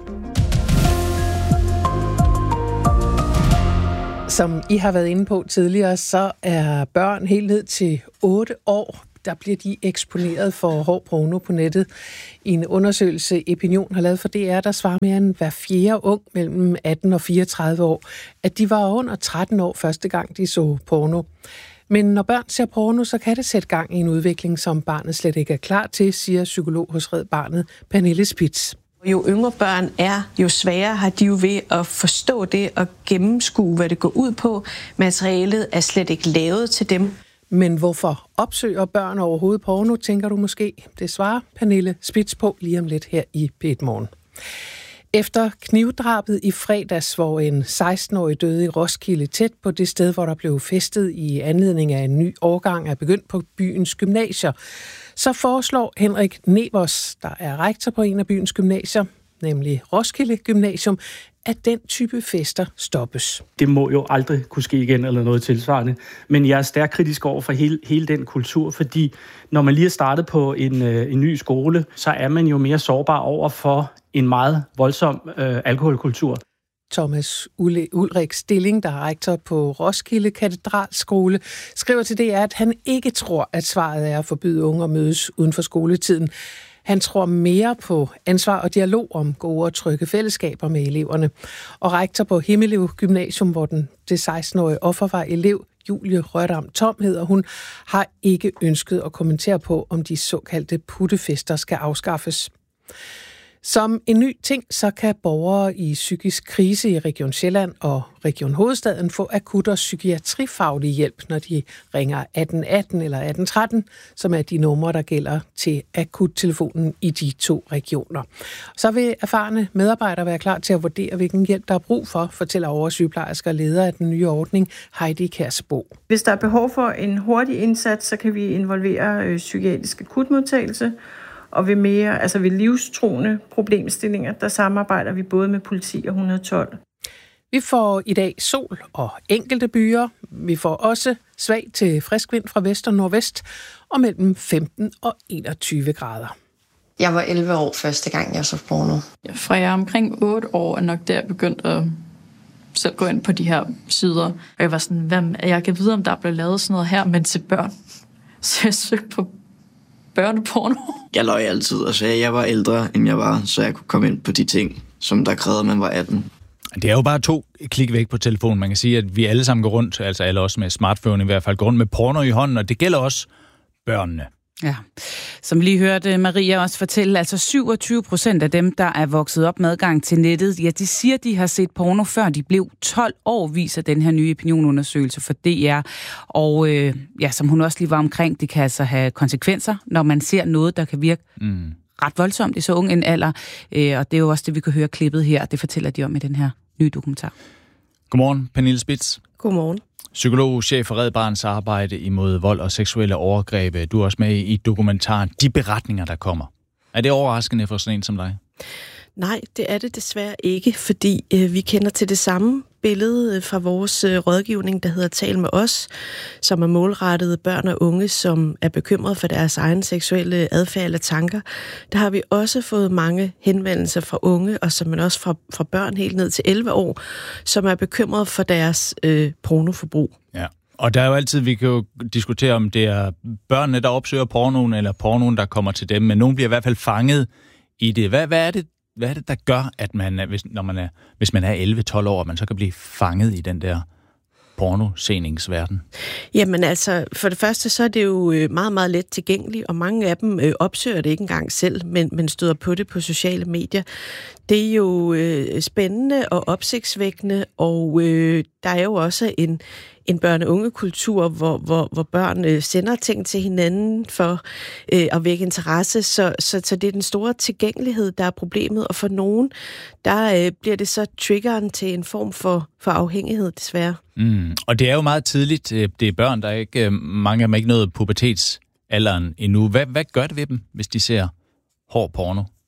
Som I har været inde på tidligere, så er børn helt ned til otte år, der bliver de eksponeret for hård porno på nettet. I en undersøgelse, Epinion har lavet for D R, der svarer mere end hver fjerde ung mellem atten og fireogtredive år, at de var under tretten år første gang, de så porno. Men når børn ser porno, så kan det sætte gang i en udvikling, som barnet slet ikke er klar til, siger psykolog hos Red Barnet, Pernille Spitz. Jo yngre børn er, jo sværere har de jo ved at forstå det og gennemskue, hvad det går ud på. Materialet er slet ikke lavet til dem. Men hvorfor opsøger børn overhovedet porno, tænker du måske? Det svarer Pernille Spitz på lige om lidt her i P et Morgen. Efter knivdrabet i fredags, hvor en seksten-årig døde i Roskilde tæt på det sted, hvor der blev festet i anledning af en ny årgang, er begyndt på byens gymnasier, så foreslår Henrik Nevers, der er rektor på en af byens gymnasier, nemlig Roskilde Gymnasium, at den type fester stoppes. Det må jo aldrig kunne ske igen eller noget tilsvarende. Men jeg er stærkt kritisk over for hele, hele den kultur, fordi når man lige er startet på en, øh, en ny skole, så er man jo mere sårbar over for en meget voldsom øh, alkoholkultur. Thomas Ulrik Stilling, der er rektor på Roskilde Katedralskole, skriver til D R, at han ikke tror, at svaret er at forbyde unge at mødes uden for skoletiden. Han tror mere på ansvar og dialog om gode og trygge fællesskaber med eleverne. Og rektor på Himmelev Gymnasium, hvor den det seksten-årige offer var elev, Julie Rørdam Tom hedder hun, har ikke ønsket at kommentere på, om de såkaldte puttefester skal afskaffes. Som en ny ting, så kan borgere i psykisk krise i Region Sjælland og Region Hovedstaden få akut og psykiatrifaglig hjælp, når de ringer atten atten eller atten tretten, som er de numre, der gælder til akuttelefonen i de to regioner. Så vil erfarne medarbejdere være klar til at vurdere, hvilken hjælp der er brug for, fortæller oversygeplejersker og leder af den nye ordning, Heidi Kærsbo. Hvis der er behov for en hurtig indsats, så kan vi involvere øh, psykiatrisk akutmodtagelse. Og ved mere, altså ved livstruende problemstillinger, der samarbejder vi både med politi og et hundrede og tolv. Vi får i dag sol og enkelte byer. Vi får også svag til frisk vind fra vest og nordvest og mellem femten og enogtyve grader. Jeg var elleve år første gang, jeg så porno. Fra jeg er omkring otte år, er nok der begyndt at selv gå ind på de her sider. Og jeg var sådan, hvem, jeg kan vide, om der er blevet lavet sådan noget her, men til børn. Så jeg søgte på børneporno. Jeg løj altid og sagde, at jeg var ældre, end jeg var, så jeg kunne komme ind på de ting, som der krævede, at man var atten. Det er jo bare to klik væk på telefonen. Man kan sige, at vi alle sammen går rundt, altså alle også med smartphone i hvert fald, går rundt med porno i hånden, og det gælder også børnene. Ja, som lige hørte Maria også fortælle, altså syvogtyve procent af dem, der er vokset op med adgang til nettet, ja, de siger, de har set porno, før de blev tolv år, viser den her nye opinionundersøgelse for D R. Og øh, ja, som hun også lige var omkring, det kan altså have konsekvenser, når man ser noget, der kan virke mm. ret voldsomt i så ung en alder. Øh, og det er jo også det, vi kan høre klippet her. Det fortæller de om i den her nye dokumentar. Godmorgen, Pernille Spitz. Godmorgen. Psykolog, chef for Red Barnets arbejde imod vold og seksuelle overgreb. Du er også med i dokumentaren. De beretninger, der kommer. Er det overraskende for sådan en som dig? Nej, det er det desværre ikke, fordi øh, vi kender til det samme billede fra vores øh, rådgivning, der hedder Tal med os, som er målrettet børn og unge, som er bekymret for deres egen seksuelle adfærd eller tanker. Der har vi også fået mange henvendelser fra unge, og som man også fra, fra børn helt ned til elleve år, som er bekymret for deres øh, pornoforbrug. Ja. Og der er jo altid, vi kan jo diskutere, om det er børnene, der opsøger pornoen, eller pornoen, der kommer til dem, men nogen bliver i hvert fald fanget i det. Hvad, hvad er det, hvad er det, der gør, at man, hvis, når man er, hvis man er elleve tolv år, at man så kan blive fanget i den der pornoseningsverden? Jamen altså, for det første, så er det jo meget, meget let tilgængeligt, og mange af dem øh, opsøger det ikke engang selv, men, men støder på det på sociale medier. Det er jo øh, spændende og opsigtsvækkende, og øh, der er jo også en, en børne-unge-kultur, hvor, hvor, hvor børn øh, sender ting til hinanden for øh, at vække interesse, så, så, så det er den store tilgængelighed, der er problemet, og for nogen, der øh, bliver det så triggeren til en form for, for afhængighed, desværre. Mm. Og det er jo meget tidligt. Det er børn, der er ikke, mange af dem ikke nået pubertetsalderen endnu. Hvad, hvad gør det ved dem, hvis de ser hård porno?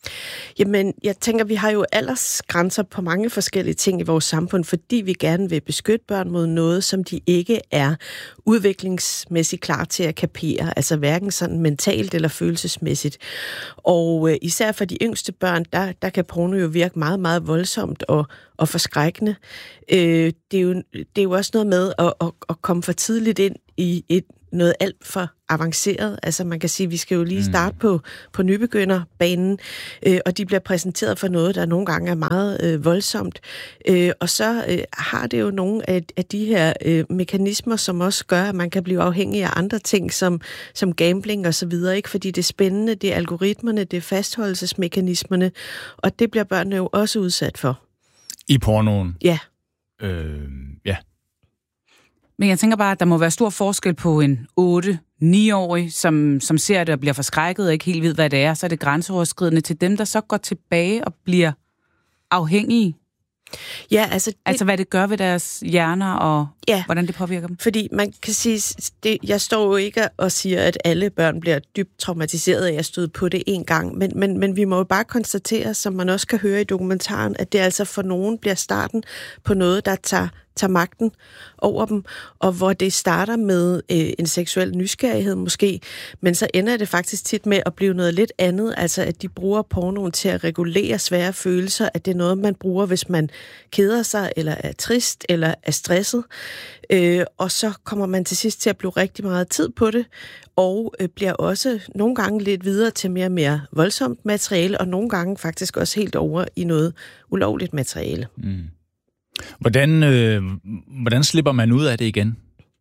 Jamen, jeg tænker, vi har jo aldersgrænser på mange forskellige ting i vores samfund, fordi vi gerne vil beskytte børn mod noget, som de ikke er udviklingsmæssigt klar til at kapere, altså hverken sådan mentalt eller følelsesmæssigt. Og øh, især for de yngste børn, der, der kan porno jo virke meget, meget voldsomt og, og forskrækkende. Øh, det, er jo, det er jo også noget med at, at, at komme for tidligt ind i et noget alt for avanceret. Altså man kan sige, at vi skal jo lige starte mm. på, på nybegynderbanen, øh, og de bliver præsenteret for noget, der nogle gange er meget øh, voldsomt. Øh, og så øh, har det jo nogle af, af de her øh, mekanismer, som også gør, at man kan blive afhængig af andre ting, som, som gambling og så videre, ikke? Fordi det er spændende, det er algoritmerne, det er fastholdelsesmekanismerne, og det bliver børnene jo også udsat for. I pornoen? Ja. Øh, ja. Men jeg tænker bare, at der må være stor forskel på en otte ni-årig, som, som ser det og bliver forskrækket og ikke helt ved, hvad det er. Så er det grænseoverskridende til dem, der så går tilbage og bliver afhængige. Ja, altså... Det, altså, hvad det gør ved deres hjerner, og ja, hvordan det påvirker dem. Fordi man kan sige, det, jeg står jo ikke og siger, at alle børn bliver dybt traumatiseret af at støde på det en gang, men, men, men vi må jo bare konstatere, som man også kan høre i dokumentaren, at det altså for nogen bliver starten på noget, der tager tager magten over dem, og hvor det starter med øh, en seksuel nysgerrighed måske, men så ender det faktisk tit med at blive noget lidt andet, altså at de bruger pornoen til at regulere svære følelser, at det er noget, man bruger, hvis man keder sig, eller er trist, eller er stresset, øh, og så kommer man til sidst til at blive rigtig meget tid på det, og øh, bliver også nogle gange lidt videre til mere og mere voldsomt materiale, og nogle gange faktisk også helt over i noget ulovligt materiale. Mm. Hvordan, øh, hvordan slipper man ud af det igen?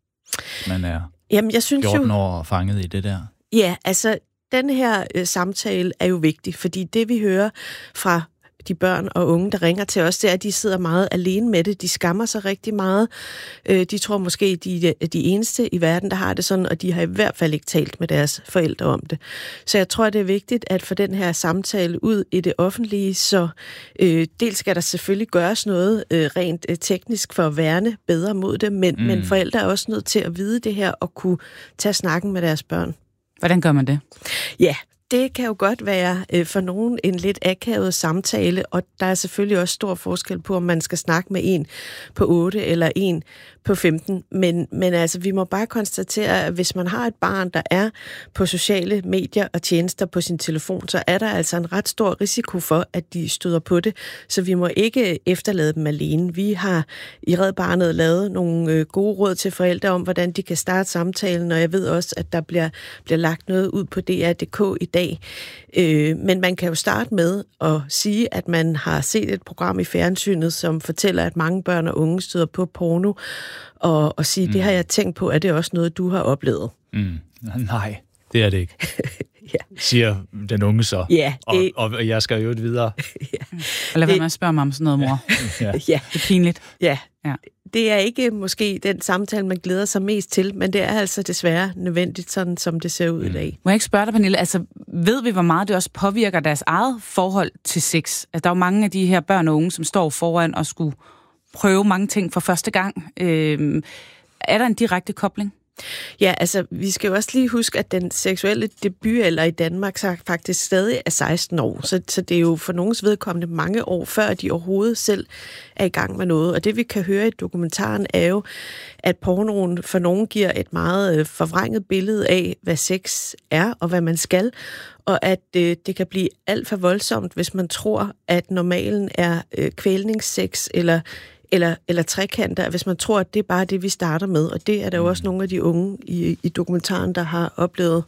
Man er Jamen, jeg synes fjorten jo, år fanget i det der. Ja, altså, den her øh, samtale er jo vigtig, fordi det, vi hører fra de børn og unge, der ringer til os, det er, at de sidder meget alene med det. De skammer sig rigtig meget. De tror måske, de er de eneste i verden, der har det sådan, og de har i hvert fald ikke talt med deres forældre om det. Så jeg tror, det er vigtigt at få den her samtale ud i det offentlige, så øh, dels skal der selvfølgelig gøres noget øh, rent øh, teknisk for at værne bedre mod det, men, mm. men forældre er også nødt til at vide det her og kunne tage snakken med deres børn. Hvordan gør man det? Ja, det kan jo godt være øh, for nogen en lidt akavet samtale, og der er selvfølgelig også stor forskel på, om man skal snakke med en på otte eller en på femten. Men, men altså, vi må bare konstatere, at hvis man har et barn, der er på sociale medier og tjenester på sin telefon, så er der altså en ret stor risiko for, at de støder på det. Så vi må ikke efterlade dem alene. Vi har i Red Barnet lavet nogle øh, gode råd til forældre om, hvordan de kan starte samtalen, og jeg ved også, at der bliver, bliver lagt noget ud på D R punktum d k i dag. Øh, men man kan jo starte med at sige, at man har set et program i fjernsynet, som fortæller, at mange børn og unge støder på porno, og, og sige, mm. det har jeg tænkt på, er det også noget, du har oplevet? Mm. Nej, det er det ikke. Ja. Siger den unge så. Ja, det... og, og jeg skal jo et videre. Ja. Og lad være med at spørge mig om sådan noget, mor. Ja. Ja. Det er pinligt. Ja. Ja. Det er ikke måske den samtale, man glæder sig mest til, men det er altså desværre nødvendigt, sådan som det ser ud mm. i dag. Må jeg ikke spørge dig, Pernille, altså ved vi, hvor meget det også påvirker deres eget forhold til sex? Altså, der er jo mange af de her børn og unge, som står foran og skulle prøve mange ting for første gang. Øh, er der en direkte kobling? Ja, altså, vi skal jo også lige huske, at den seksuelle debutalder i Danmark så faktisk stadig er seksten år. Så, så det er jo for nogens vedkommende mange år, før de overhovedet selv er i gang med noget. Og det, vi kan høre i dokumentaren, er jo, at pornoen for nogen giver et meget forvrænget billede af, hvad sex er og hvad man skal. Og at øh, det kan blive alt for voldsomt, hvis man tror, at normalen er øh, kvælningssex eller Eller, eller trekanter, hvis man tror, at det er bare det, vi starter med. Og det er der jo også nogle af de unge i, i dokumentaren, der har oplevet.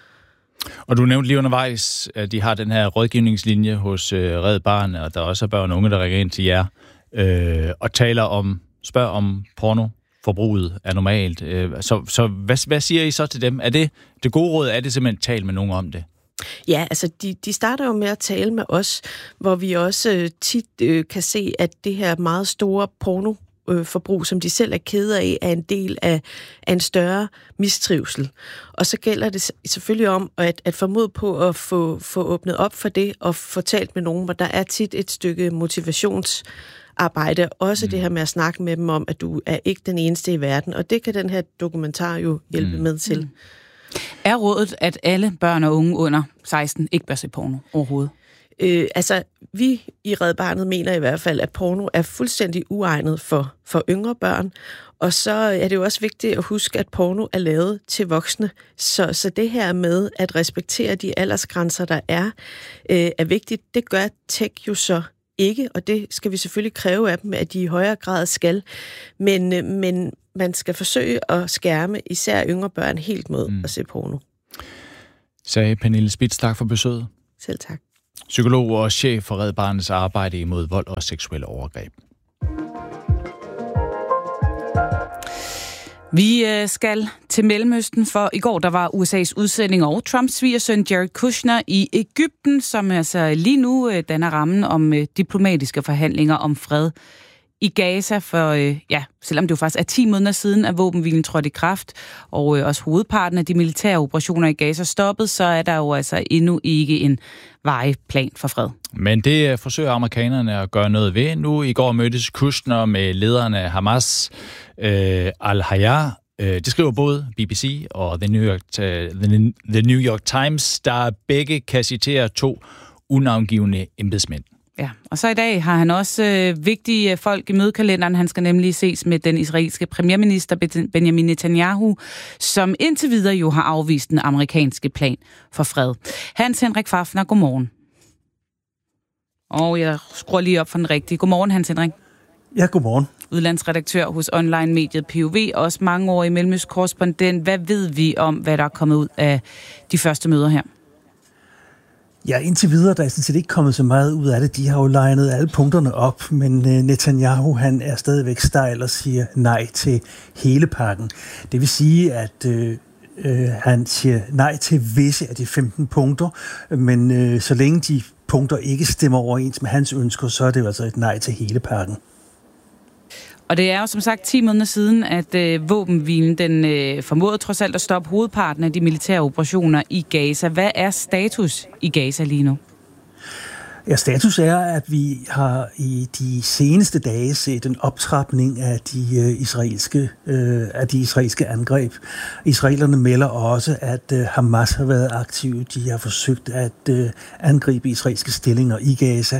Og du nævnte lige undervejs, at de har den her rådgivningslinje hos øh, Red Barnet, og der også er børn og unge, der ringer ind til jer øh, og taler om, spørger om pornoforbruget er normalt. Øh, så så hvad, hvad siger I så til dem? Er det det gode råd, er det simpelthen tale med nogen om det? Ja, altså de, de starter jo med at tale med os, hvor vi også øh, tit øh, kan se, at det her meget store pornoforbrug, øh, som de selv er kede af, er en del af, af en større mistrivsel. Og så gælder det selvfølgelig om at, at få mod på at få, få åbnet op for det og få talt med nogen, hvor der er tit et stykke motivationsarbejde. Også mm. det her med at snakke med dem om, at du er ikke den eneste i verden. Og det kan den her dokumentar jo hjælpe mm. med til. Mm. Er rådet, at alle børn og unge under seksten ikke bør se porno overhovedet? Øh, altså, vi i Red Barnet mener i hvert fald, at porno er fuldstændig uegnet for, for yngre børn. Og så er det jo også vigtigt at huske, at porno er lavet til voksne. Så, så det her med at respektere de aldersgrænser, der er, øh, er vigtigt. Det gør tech jo så ikke, og det skal vi selvfølgelig kræve af dem, at de i højere grad skal. Men, øh, men man skal forsøge at skærme især yngre børn helt mod mm. at se porno. Sagde Pernille Spitz, tak for besøget. Selv tak. Psykolog og chef for Red Barnets arbejde imod vold og seksuelle overgreb. Vi skal til Mellemøsten, for i går der var U S A's udsending og Trumps svigersøn Jared Kushner i Egypten, som altså lige nu danner rammen om diplomatiske forhandlinger om fred i Gaza, for ja, selvom det jo faktisk er ti måneder siden, at våbenhvilen trådte i kraft, og også hovedparten af de militære operationer i Gaza stoppet, så er der jo altså endnu ikke en varig plan for fred. Men det forsøger amerikanerne at gøre noget ved. Nu i går mødtes Kushner med lederen af Hamas, øh, Al-Hayya. Det skriver både B B C og The New York, The New York Times, der begge kan citere to unavngivne embedsmænd. Ja, og så i dag har han også øh, vigtige folk i mødekalenderen. Han skal nemlig ses med den israelske premierminister Benjamin Netanyahu, som indtil videre jo har afvist den amerikanske plan for fred. Hans Henrik Fafner, godmorgen. Og jeg skruer lige op for den rigtige. Godmorgen, Hans Henrik. Ja, godmorgen. Udlandsredaktør hos online-mediet P O V, også mange år i Mellemøstkorrespondent. Hvad ved vi om, hvad der er kommet ud af de første møder her? Ja, indtil videre, der er sådan set ikke kommet så meget ud af det. De har jo legnet alle punkterne op, men Netanyahu, han er stadigvæk stejl og siger nej til hele pakken. Det vil sige, at øh, øh, han siger nej til visse af de femten punkter, men øh, så længe de punkter ikke stemmer overens med hans ønsker, så er det jo altså et nej til hele pakken. Og det er jo som sagt ti måneder siden, at øh, våbenhvilen den øh, formåede trods alt at stoppe hovedparten af de militære operationer i Gaza. Hvad er status i Gaza lige nu? Ja, status er, at vi har i de seneste dage set en optrapning af de øh, israelske øh, af de israelske angreb. Israelerne melder også, at øh, Hamas har været aktive. De har forsøgt at øh, angribe israelske stillinger i Gaza.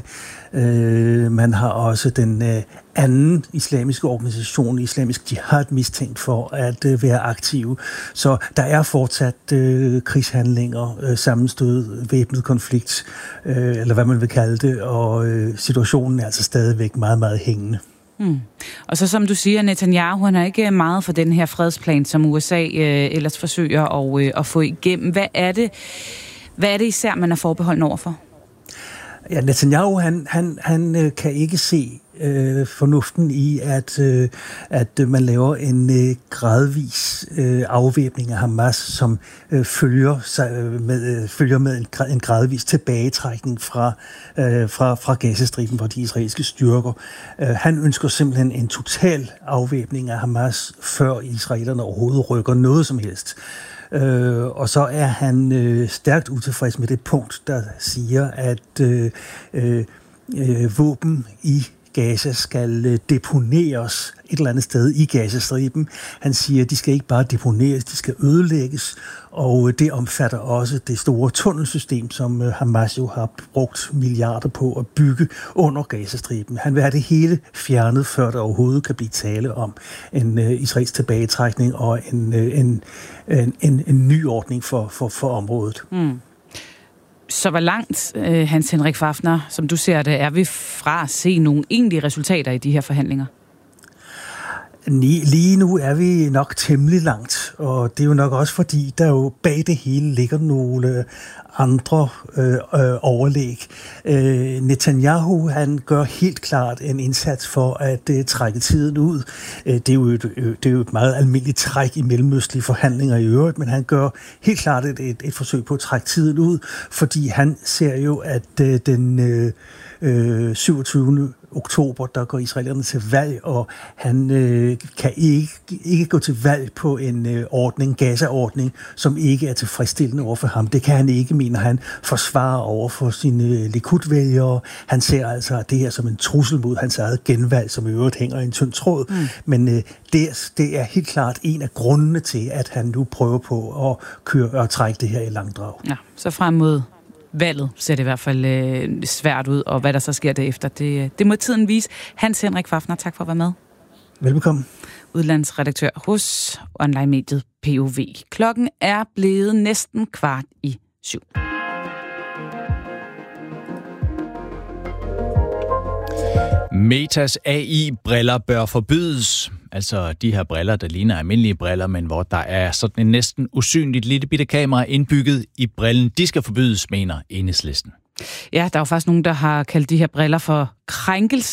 Øh, man har også den øh, anden islamiske organisation, Islamisk Jihad, mistænkt for at øh, være aktive. Så der er fortsat øh, krigshandlinger, øh, sammenstød, væbnet konflikt, øh, eller hvad man vil kalde det, og øh, situationen er altså stadigvæk meget, meget hængende. Hmm. Og så som du siger, Netanyahu, han er ikke meget for den her fredsplan, som U S A øh, ellers forsøger at, øh, at få igennem. Hvad er det, hvad er det især, man er forbeholden overfor? Ja, Netanyahu, han, han, han øh, kan ikke se øh, fornuften i, at, øh, at øh, man laver en øh, gradvis øh, afvæbning af Hamas, som øh, følger, sig, øh, med, øh, følger med en, en gradvis tilbagetrækning fra, øh, fra, fra Gazastriben, fra de israelske styrker. Øh, han ønsker simpelthen en total afvæbning af Hamas, før israelerne overhovedet rykker noget som helst. Øh, og så er han øh, stærkt utilfreds med det punkt, der siger, at øh, øh, våben i Gaza skal øh, deponeres et eller andet sted i Gazastriben. Han siger, at de skal ikke bare deponeres, de skal ødelægges, og øh, det omfatter også det store tunnelsystem, som øh, Hamas jo har brugt milliarder på at bygge under Gazastriben. Han vil have det hele fjernet, før der overhovedet kan blive tale om en øh, israelsk tilbagetrækning og en, øh, en, en, en, en ny ordning for, for, for området. Mm. Så hvor langt, øh, Hans Henrik Fafner, som du ser det, er vi fra at se nogle egentlige resultater i de her forhandlinger? Lige nu er vi nok temmelig langt, og det er jo nok også fordi, der jo bag det hele ligger nogle andre øh, øh, overlæg. Øh, Netanyahu, han gør helt klart en indsats for at øh, trække tiden ud. Øh, det, er jo et, øh, det er jo et meget almindeligt træk i mellemøstlige forhandlinger i øvrigt, men han gør helt klart et, et, et forsøg på at trække tiden ud, fordi han ser jo, at øh, den øh, øh, syvogtyvende oktober, der går israelerne til valg, og han øh, kan ikke, ikke gå til valg på en øh, ordning, Gaza-ordning, som ikke er tilfredsstillende over for ham. Det kan han ikke, mener han, forsvare over for sine øh, Likud-vælgere. Han ser altså det her som en trussel mod hans eget genvalg, som i øvrigt hænger i en tynd tråd. Mm. Men øh, det, det er helt klart en af grundene til, at han nu prøver på at køre og trække det her i langdrag. Ja, så frem mod valget ser det i hvert fald øh, svært ud, og hvad der så sker derefter, det, det må tiden vise. Hans Henrik Fafner, tak for at være med. Velbekomme. Udlandsredaktør hos online-mediet P O V. Klokken er blevet næsten kvart i syv. Metas A I-briller bør forbydes. Altså de her briller, der ligner almindelige briller, men hvor der er sådan en næsten usynligt lille bitte kamera indbygget i brillen. De skal forbydes, mener Enhedslisten. Ja, der er jo faktisk nogen, der har kaldt de her briller for krænkelse